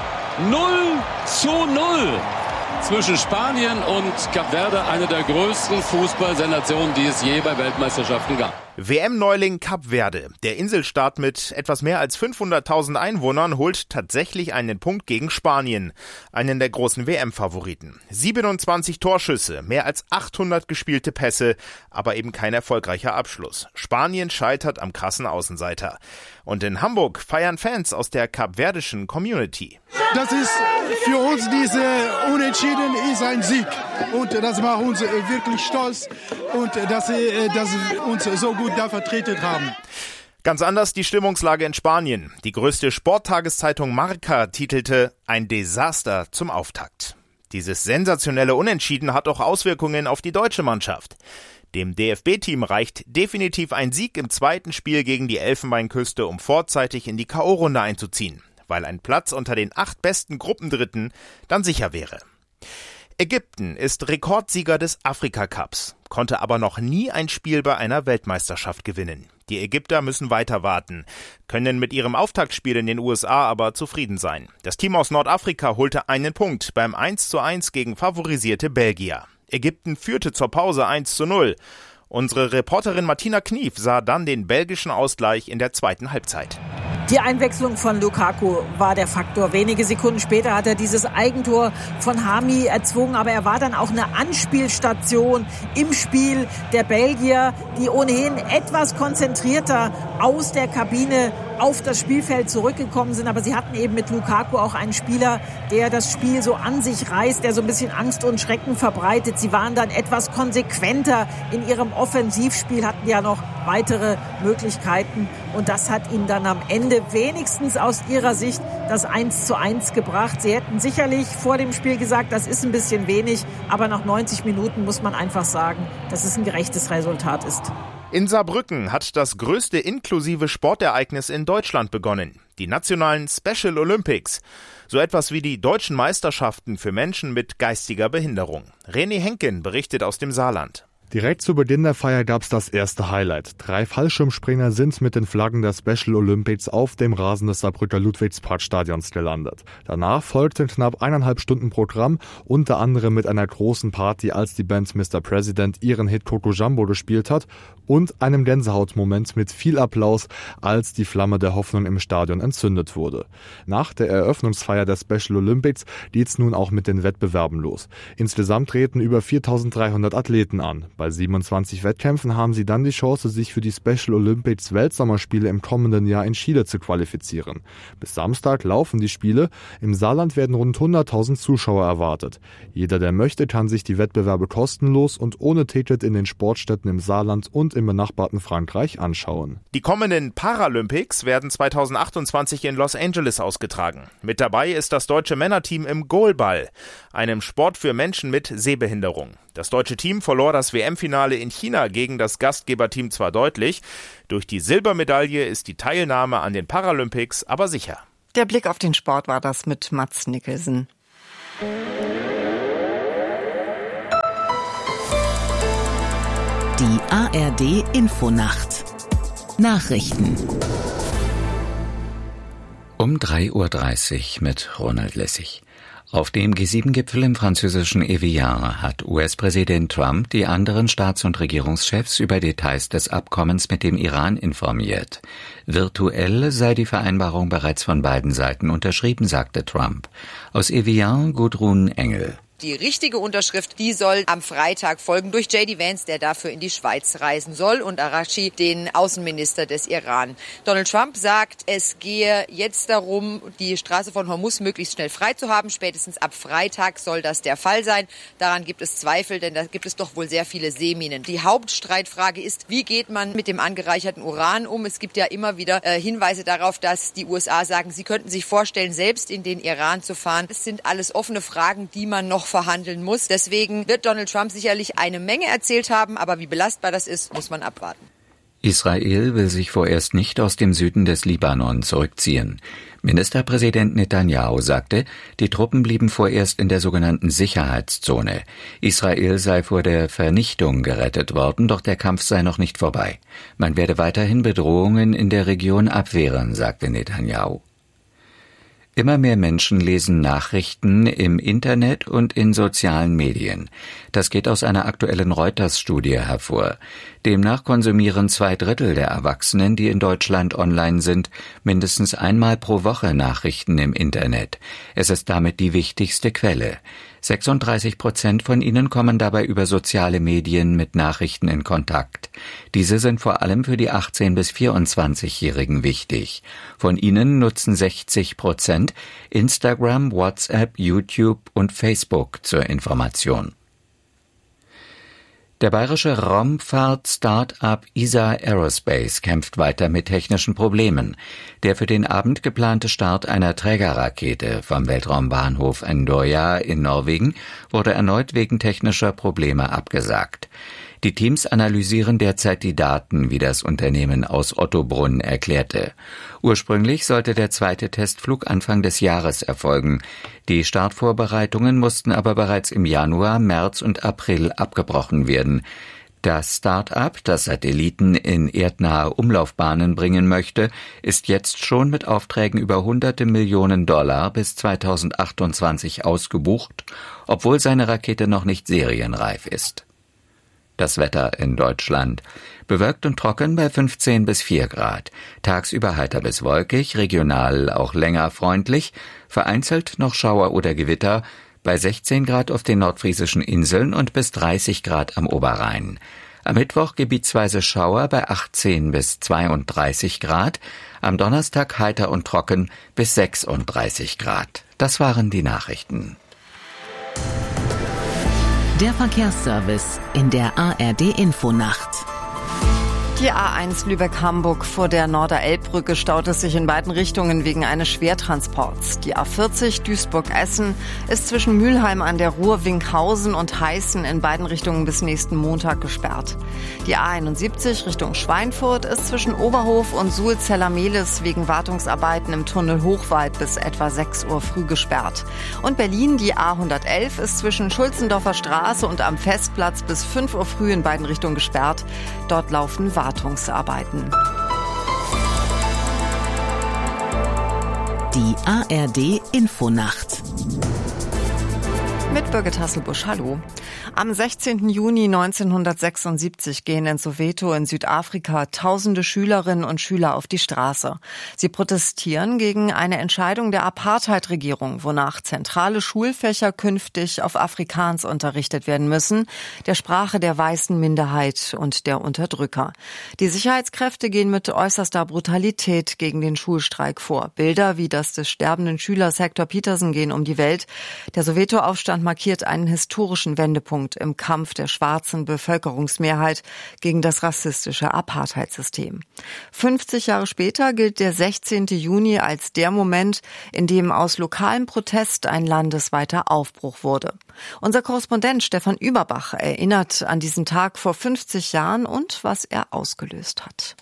0:0 zwischen Spanien und Kap Verde, eine der größten Fußballsensationen, die es je bei Weltmeisterschaften gab. WM-Neuling Kap Verde. Der Inselstaat mit etwas mehr als 500.000 Einwohnern holt tatsächlich einen Punkt gegen Spanien, einen der großen WM-Favoriten. 27 Torschüsse, mehr als 800 gespielte Pässe, aber eben kein erfolgreicher Abschluss. Spanien scheitert am krassen Außenseiter. Und in Hamburg feiern Fans aus der kapverdischen Community. Das ist für uns, diese Unentschieden ist ein Sieg. Und das macht uns wirklich stolz und dass sie uns so gut da vertreten haben. Ganz anders die Stimmungslage in Spanien. Die größte Sporttageszeitung Marca titelte „Ein Desaster zum Auftakt". Dieses sensationelle Unentschieden hat auch Auswirkungen auf die deutsche Mannschaft. Dem DFB-Team reicht definitiv ein Sieg im zweiten Spiel gegen die Elfenbeinküste, um vorzeitig in die K.O.-Runde einzuziehen, weil ein Platz unter den 8 besten Gruppendritten dann sicher wäre. Ägypten ist Rekordsieger des Afrika-Cups, konnte aber noch nie ein Spiel bei einer Weltmeisterschaft gewinnen. Die Ägypter müssen weiter warten, können mit ihrem Auftaktspiel in den USA aber zufrieden sein. Das Team aus Nordafrika holte einen Punkt beim 1:1 gegen favorisierte Belgier. Ägypten führte zur Pause 1:0. Unsere Reporterin Martina Knief sah dann den belgischen Ausgleich in der zweiten Halbzeit. Die Einwechslung von Lukaku war der Faktor. Wenige Sekunden später hat er dieses Eigentor von Hami erzwungen, aber er war dann auch eine Anspielstation im Spiel der Belgier, die ohnehin etwas konzentrierter aus der Kabine auf das Spielfeld zurückgekommen sind. Aber sie hatten eben mit Lukaku auch einen Spieler, der das Spiel so an sich reißt, der so ein bisschen Angst und Schrecken verbreitet. Sie waren dann etwas konsequenter in ihrem Offensivspiel, hatten ja noch weitere Möglichkeiten. Und das hat ihnen dann am Ende wenigstens aus ihrer Sicht das 1:1 gebracht. Sie hätten sicherlich vor dem Spiel gesagt, das ist ein bisschen wenig. Aber nach 90 Minuten muss man einfach sagen, dass es ein gerechtes Resultat ist. In Saarbrücken hat das größte inklusive Sportereignis in Deutschland begonnen. Die nationalen Special Olympics. So etwas wie die deutschen Meisterschaften für Menschen mit geistiger Behinderung. René Henken berichtet aus dem Saarland. Direkt zu Beginn der Feier gab's das erste Highlight. 3 Fallschirmspringer sind mit den Flaggen der Special Olympics auf dem Rasen des Saarbrücker Ludwigsparkstadions gelandet. Danach folgte knapp 1,5 Stunden Programm, unter anderem mit einer großen Party, als die Band Mr. President ihren Hit Coco Jumbo gespielt hat, und einem Gänsehautmoment mit viel Applaus, als die Flamme der Hoffnung im Stadion entzündet wurde. Nach der Eröffnungsfeier der Special Olympics geht's nun auch mit den Wettbewerben los. Insgesamt treten über 4.300 Athleten an. Bei 27 Wettkämpfen haben sie dann die Chance, sich für die Special Olympics Weltsommerspiele im kommenden Jahr in Chile zu qualifizieren. Bis Samstag laufen die Spiele. Im Saarland werden rund 100.000 Zuschauer erwartet. Jeder, der möchte, kann sich die Wettbewerbe kostenlos und ohne Ticket in den Sportstätten im Saarland und im benachbarten Frankreich anschauen. Die kommenden Paralympics werden 2028 in Los Angeles ausgetragen. Mit dabei ist das deutsche Männerteam im Goalball, einem Sport für Menschen mit Sehbehinderung. Das deutsche Team verlor das WM-Finale in China gegen das Gastgeberteam zwar deutlich, durch die Silbermedaille ist die Teilnahme an den Paralympics aber sicher. Der Blick auf den Sport war das mit Mats Nicholson. Die ARD Infonacht. Nachrichten. Um 3:30 Uhr mit Ronald Lessig. Auf dem G7-Gipfel im französischen Evian hat US-Präsident Trump die anderen Staats- und Regierungschefs über Details des Abkommens mit dem Iran informiert. Virtuell sei die Vereinbarung bereits von beiden Seiten unterschrieben, sagte Trump. Aus Evian Gudrun Engel. Die richtige Unterschrift, die soll am Freitag folgen durch J.D. Vance, der dafür in die Schweiz reisen soll, und Araghchi, den Außenminister des Iran. Donald Trump sagt, es gehe jetzt darum, die Straße von Hormuz möglichst schnell frei zu haben. Spätestens ab Freitag soll das der Fall sein. Daran gibt es Zweifel, denn da gibt es doch wohl sehr viele Seeminen. Die Hauptstreitfrage ist, wie geht man mit dem angereicherten Uran um? Es gibt ja immer wieder Hinweise darauf, dass die USA sagen, sie könnten sich vorstellen, selbst in den Iran zu fahren. Es sind alles offene Fragen, die man noch verhandeln muss. Deswegen wird Donald Trump sicherlich eine Menge erzählt haben, aber wie belastbar das ist, muss man abwarten. Israel will sich vorerst nicht aus dem Süden des Libanon zurückziehen. Ministerpräsident Netanyahu sagte, die Truppen blieben vorerst in der sogenannten Sicherheitszone. Israel sei vor der Vernichtung gerettet worden, doch der Kampf sei noch nicht vorbei. Man werde weiterhin Bedrohungen in der Region abwehren, sagte Netanyahu. Immer mehr Menschen lesen Nachrichten im Internet und in sozialen Medien. Das geht aus einer aktuellen Reuters-Studie hervor. Demnach konsumieren 2/3 der Erwachsenen, die in Deutschland online sind, mindestens einmal pro Woche Nachrichten im Internet. Es ist damit die wichtigste Quelle. 36% von ihnen kommen dabei über soziale Medien mit Nachrichten in Kontakt. Diese sind vor allem für die 18- bis 24-Jährigen wichtig. Von ihnen nutzen 60% Instagram, WhatsApp, YouTube und Facebook zur Information. Der bayerische Raumfahrt-Start-up ESA Aerospace kämpft weiter mit technischen Problemen. Der für den Abend geplante Start einer Trägerrakete vom Weltraumbahnhof Andøya in Norwegen wurde erneut wegen technischer Probleme abgesagt. Die Teams analysieren derzeit die Daten, wie das Unternehmen aus Ottobrunn erklärte. Ursprünglich sollte der zweite Testflug Anfang des Jahres erfolgen. Die Startvorbereitungen mussten aber bereits im Januar, März und April abgebrochen werden. Das Start-up, das Satelliten in erdnahe Umlaufbahnen bringen möchte, ist jetzt schon mit Aufträgen über hunderte Millionen $, bis 2028 ausgebucht, obwohl seine Rakete noch nicht serienreif ist. Das Wetter in Deutschland. Bewölkt und trocken bei 15 bis 4 Grad. Tagsüber heiter bis wolkig, regional auch länger freundlich. Vereinzelt noch Schauer oder Gewitter bei 16 Grad auf den nordfriesischen Inseln und bis 30 Grad am Oberrhein. Am Mittwoch gebietsweise Schauer bei 18 bis 32 Grad. Am Donnerstag heiter und trocken bis 36 Grad. Das waren die Nachrichten. Der Verkehrsservice in der ARD Infonacht. Die A1 Lübeck-Hamburg vor der Norderelbbrücke Hofbrücke staut es sich in beiden Richtungen wegen eines Schwertransports. Die A40 Duisburg-Essen ist zwischen Mülheim an der Ruhr, Winkhausen und Heißen in beiden Richtungen bis nächsten Montag gesperrt. Die A71 Richtung Schweinfurt ist zwischen Oberhof und Suhl-Zellermehlis wegen Wartungsarbeiten im Tunnel Hochwald bis etwa 6 Uhr früh gesperrt. Und Berlin, die A111 ist zwischen Schulzendorfer Straße und am Festplatz bis 5 Uhr früh in beiden Richtungen gesperrt. Dort laufen Wartungsarbeiten. Die ARD Infonacht. Mit Birgit Hasselbusch, hallo. Am 16. Juni 1976 gehen in Soweto in Südafrika tausende Schülerinnen und Schüler auf die Straße. Sie protestieren gegen eine Entscheidung der Apartheid-Regierung, wonach zentrale Schulfächer künftig auf Afrikaans unterrichtet werden müssen, der Sprache der weißen Minderheit und der Unterdrücker. Die Sicherheitskräfte gehen mit äußerster Brutalität gegen den Schulstreik vor. Bilder wie das des sterbenden Schülers Hector Peterson gehen um die Welt. Der Soweto-Aufstand markiert einen historischen Wendepunkt im Kampf der schwarzen Bevölkerungsmehrheit gegen das rassistische Apartheidsystem. 50 Jahre später gilt der 16. Juni als der Moment, in dem aus lokalem Protest ein landesweiter Aufbruch wurde. Unser Korrespondent Stefan Überbach erinnert an diesen Tag vor 50 Jahren und was er ausgelöst hat.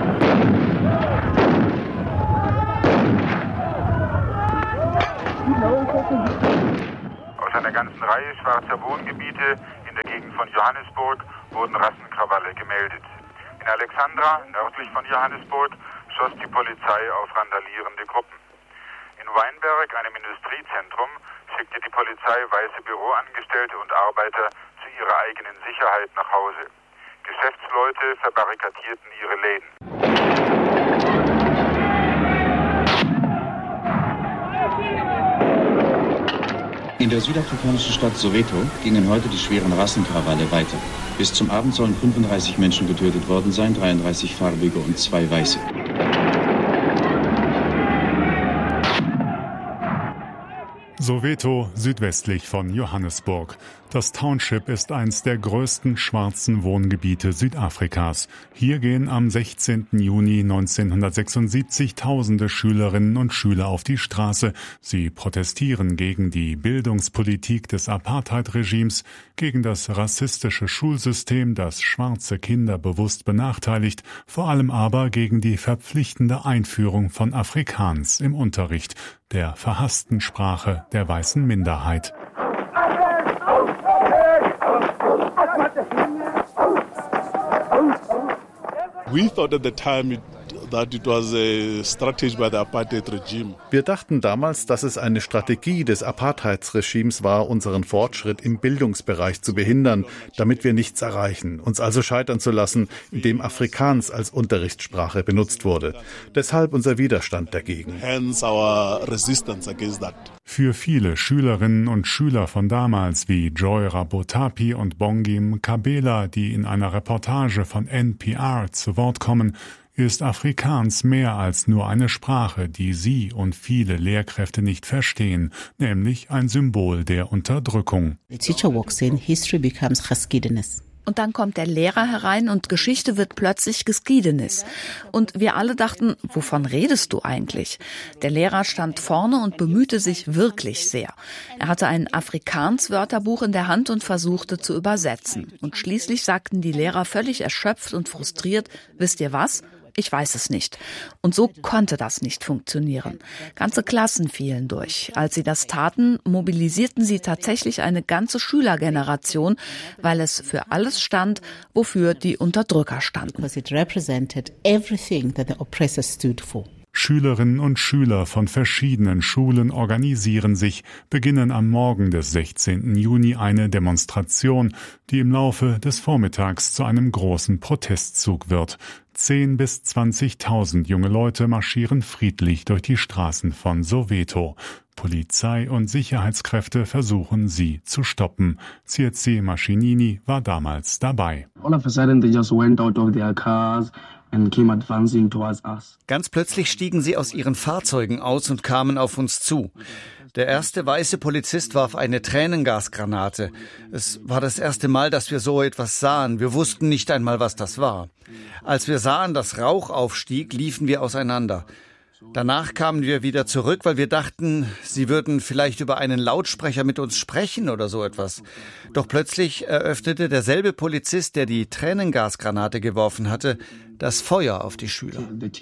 Aus einer ganzen Reihe schwarzer Wohngebiete in der Gegend von Johannesburg wurden Rassenkrawalle gemeldet. In Alexandra, nördlich von Johannesburg, schoss die Polizei auf randalierende Gruppen. In Weinberg, einem Industriezentrum, schickte die Polizei weiße Büroangestellte und Arbeiter zu ihrer eigenen Sicherheit nach Hause. Geschäftsleute verbarrikadierten ihre Läden. In der südafrikanischen Stadt Soweto gingen heute die schweren Rassenkrawalle weiter. Bis zum Abend sollen 35 Menschen getötet worden sein, 33 Farbige und 2 Weiße. Soweto, südwestlich von Johannesburg. Das Township ist eines der größten schwarzen Wohngebiete Südafrikas. Hier gehen am 16. Juni 1976 tausende Schülerinnen und Schüler auf die Straße. Sie protestieren gegen die Bildungspolitik des Apartheid-Regimes, gegen das rassistische Schulsystem, das schwarze Kinder bewusst benachteiligt, vor allem aber gegen die verpflichtende Einführung von Afrikaans im Unterricht, der verhassten Sprache der weißen Minderheit. We thought at the time that it was a strategy by the apartheid regime. Wir dachten damals, dass es eine Strategie des Apartheidsregimes war, unseren Fortschritt im Bildungsbereich zu behindern, damit wir nichts erreichen, uns also scheitern zu lassen, indem Afrikaans als Unterrichtssprache benutzt wurde. Deshalb unser Widerstand dagegen. Hence our resistance against that. Für viele Schülerinnen und Schüler von damals wie Joy Rabotapi und Bongim Kabela, die in einer Reportage von NPR zu Wort kommen, ist Afrikaans mehr als nur eine Sprache, die sie und viele Lehrkräfte nicht verstehen, nämlich ein Symbol der Unterdrückung. The teacher walks in, history becomes Geschiedenis. Und dann kommt der Lehrer herein und Geschichte wird plötzlich Geschiedenis. Und wir alle dachten, wovon redest du eigentlich? Der Lehrer stand vorne und bemühte sich wirklich sehr. Er hatte ein Afrikaans-Wörterbuch in der Hand und versuchte zu übersetzen. Und schließlich sagten die Lehrer völlig erschöpft und frustriert, wisst ihr was? Ich weiß es nicht. Und so konnte das nicht funktionieren. Ganze Klassen fielen durch. Als sie das taten, mobilisierten sie tatsächlich eine ganze Schülergeneration, weil es für alles stand, wofür die Unterdrücker standen. Because it represented everything that the oppressor stood for. Schülerinnen und Schüler von verschiedenen Schulen organisieren sich, beginnen am Morgen des 16. Juni eine Demonstration, die im Laufe des Vormittags zu einem großen Protestzug wird. 10.000 bis 20.000 junge Leute marschieren friedlich durch die Straßen von Soweto. Polizei und Sicherheitskräfte versuchen, sie zu stoppen. Tshietsi Mashinini war damals dabei. All of a sudden they just went out of their cars. Ganz plötzlich stiegen sie aus ihren Fahrzeugen aus und kamen auf uns zu. Der erste weiße Polizist warf eine Tränengasgranate. Es war das erste Mal, dass wir so etwas sahen. Wir wussten nicht einmal, was das war. Als wir sahen, dass Rauch aufstieg, liefen wir auseinander. Danach kamen wir wieder zurück, weil wir dachten, sie würden vielleicht über einen Lautsprecher mit uns sprechen oder so etwas. Doch plötzlich eröffnete derselbe Polizist, der die Tränengasgranate geworfen hatte, das Feuer auf die Schüler.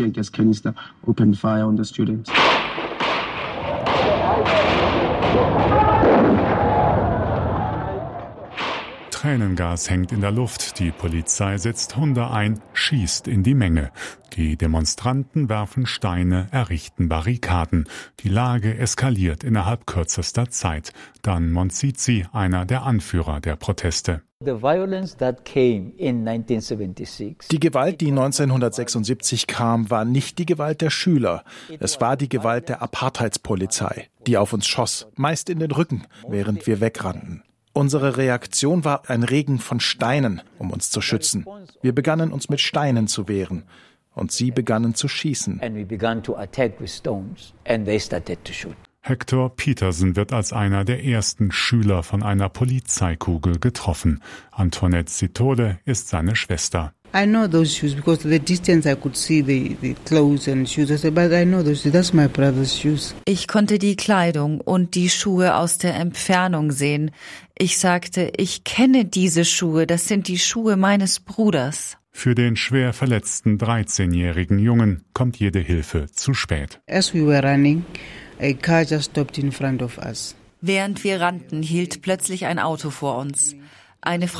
Tränengas hängt in der Luft, die Polizei setzt Hunde ein, schießt in die Menge. Die Demonstranten werfen Steine, errichten Barrikaden. Die Lage eskaliert innerhalb kürzester Zeit. Dan Monzizi, einer der Anführer der Proteste. Die Gewalt, die 1976 kam, war nicht die Gewalt der Schüler. Es war die Gewalt der Apartheidspolizei, die auf uns schoss, meist in den Rücken, während wir wegrannten. Unsere Reaktion war ein Regen von Steinen, um uns zu schützen. Wir begannen uns mit Steinen zu wehren und sie begannen zu schießen. Hector Peterson wird als einer der ersten Schüler von einer Polizeikugel getroffen. Antoinette Sitole ist seine Schwester. I know those shoes because the distance I could see the clothes and shoes. I said, but I know those shoes. That's my brother's shoes. Ich konnte die Kleidung und die Schuhe aus der Entfernung sehen. Ich sagte, ich kenne diese Schuhe. Das sind die Schuhe meines Bruders. Für den schwer verletzten 13-jährigen Jungen kommt jede Hilfe zu spät. As we were running, a car just stopped in front of us. Während wir rannten, hielt plötzlich ein Auto vor uns. Eine Frau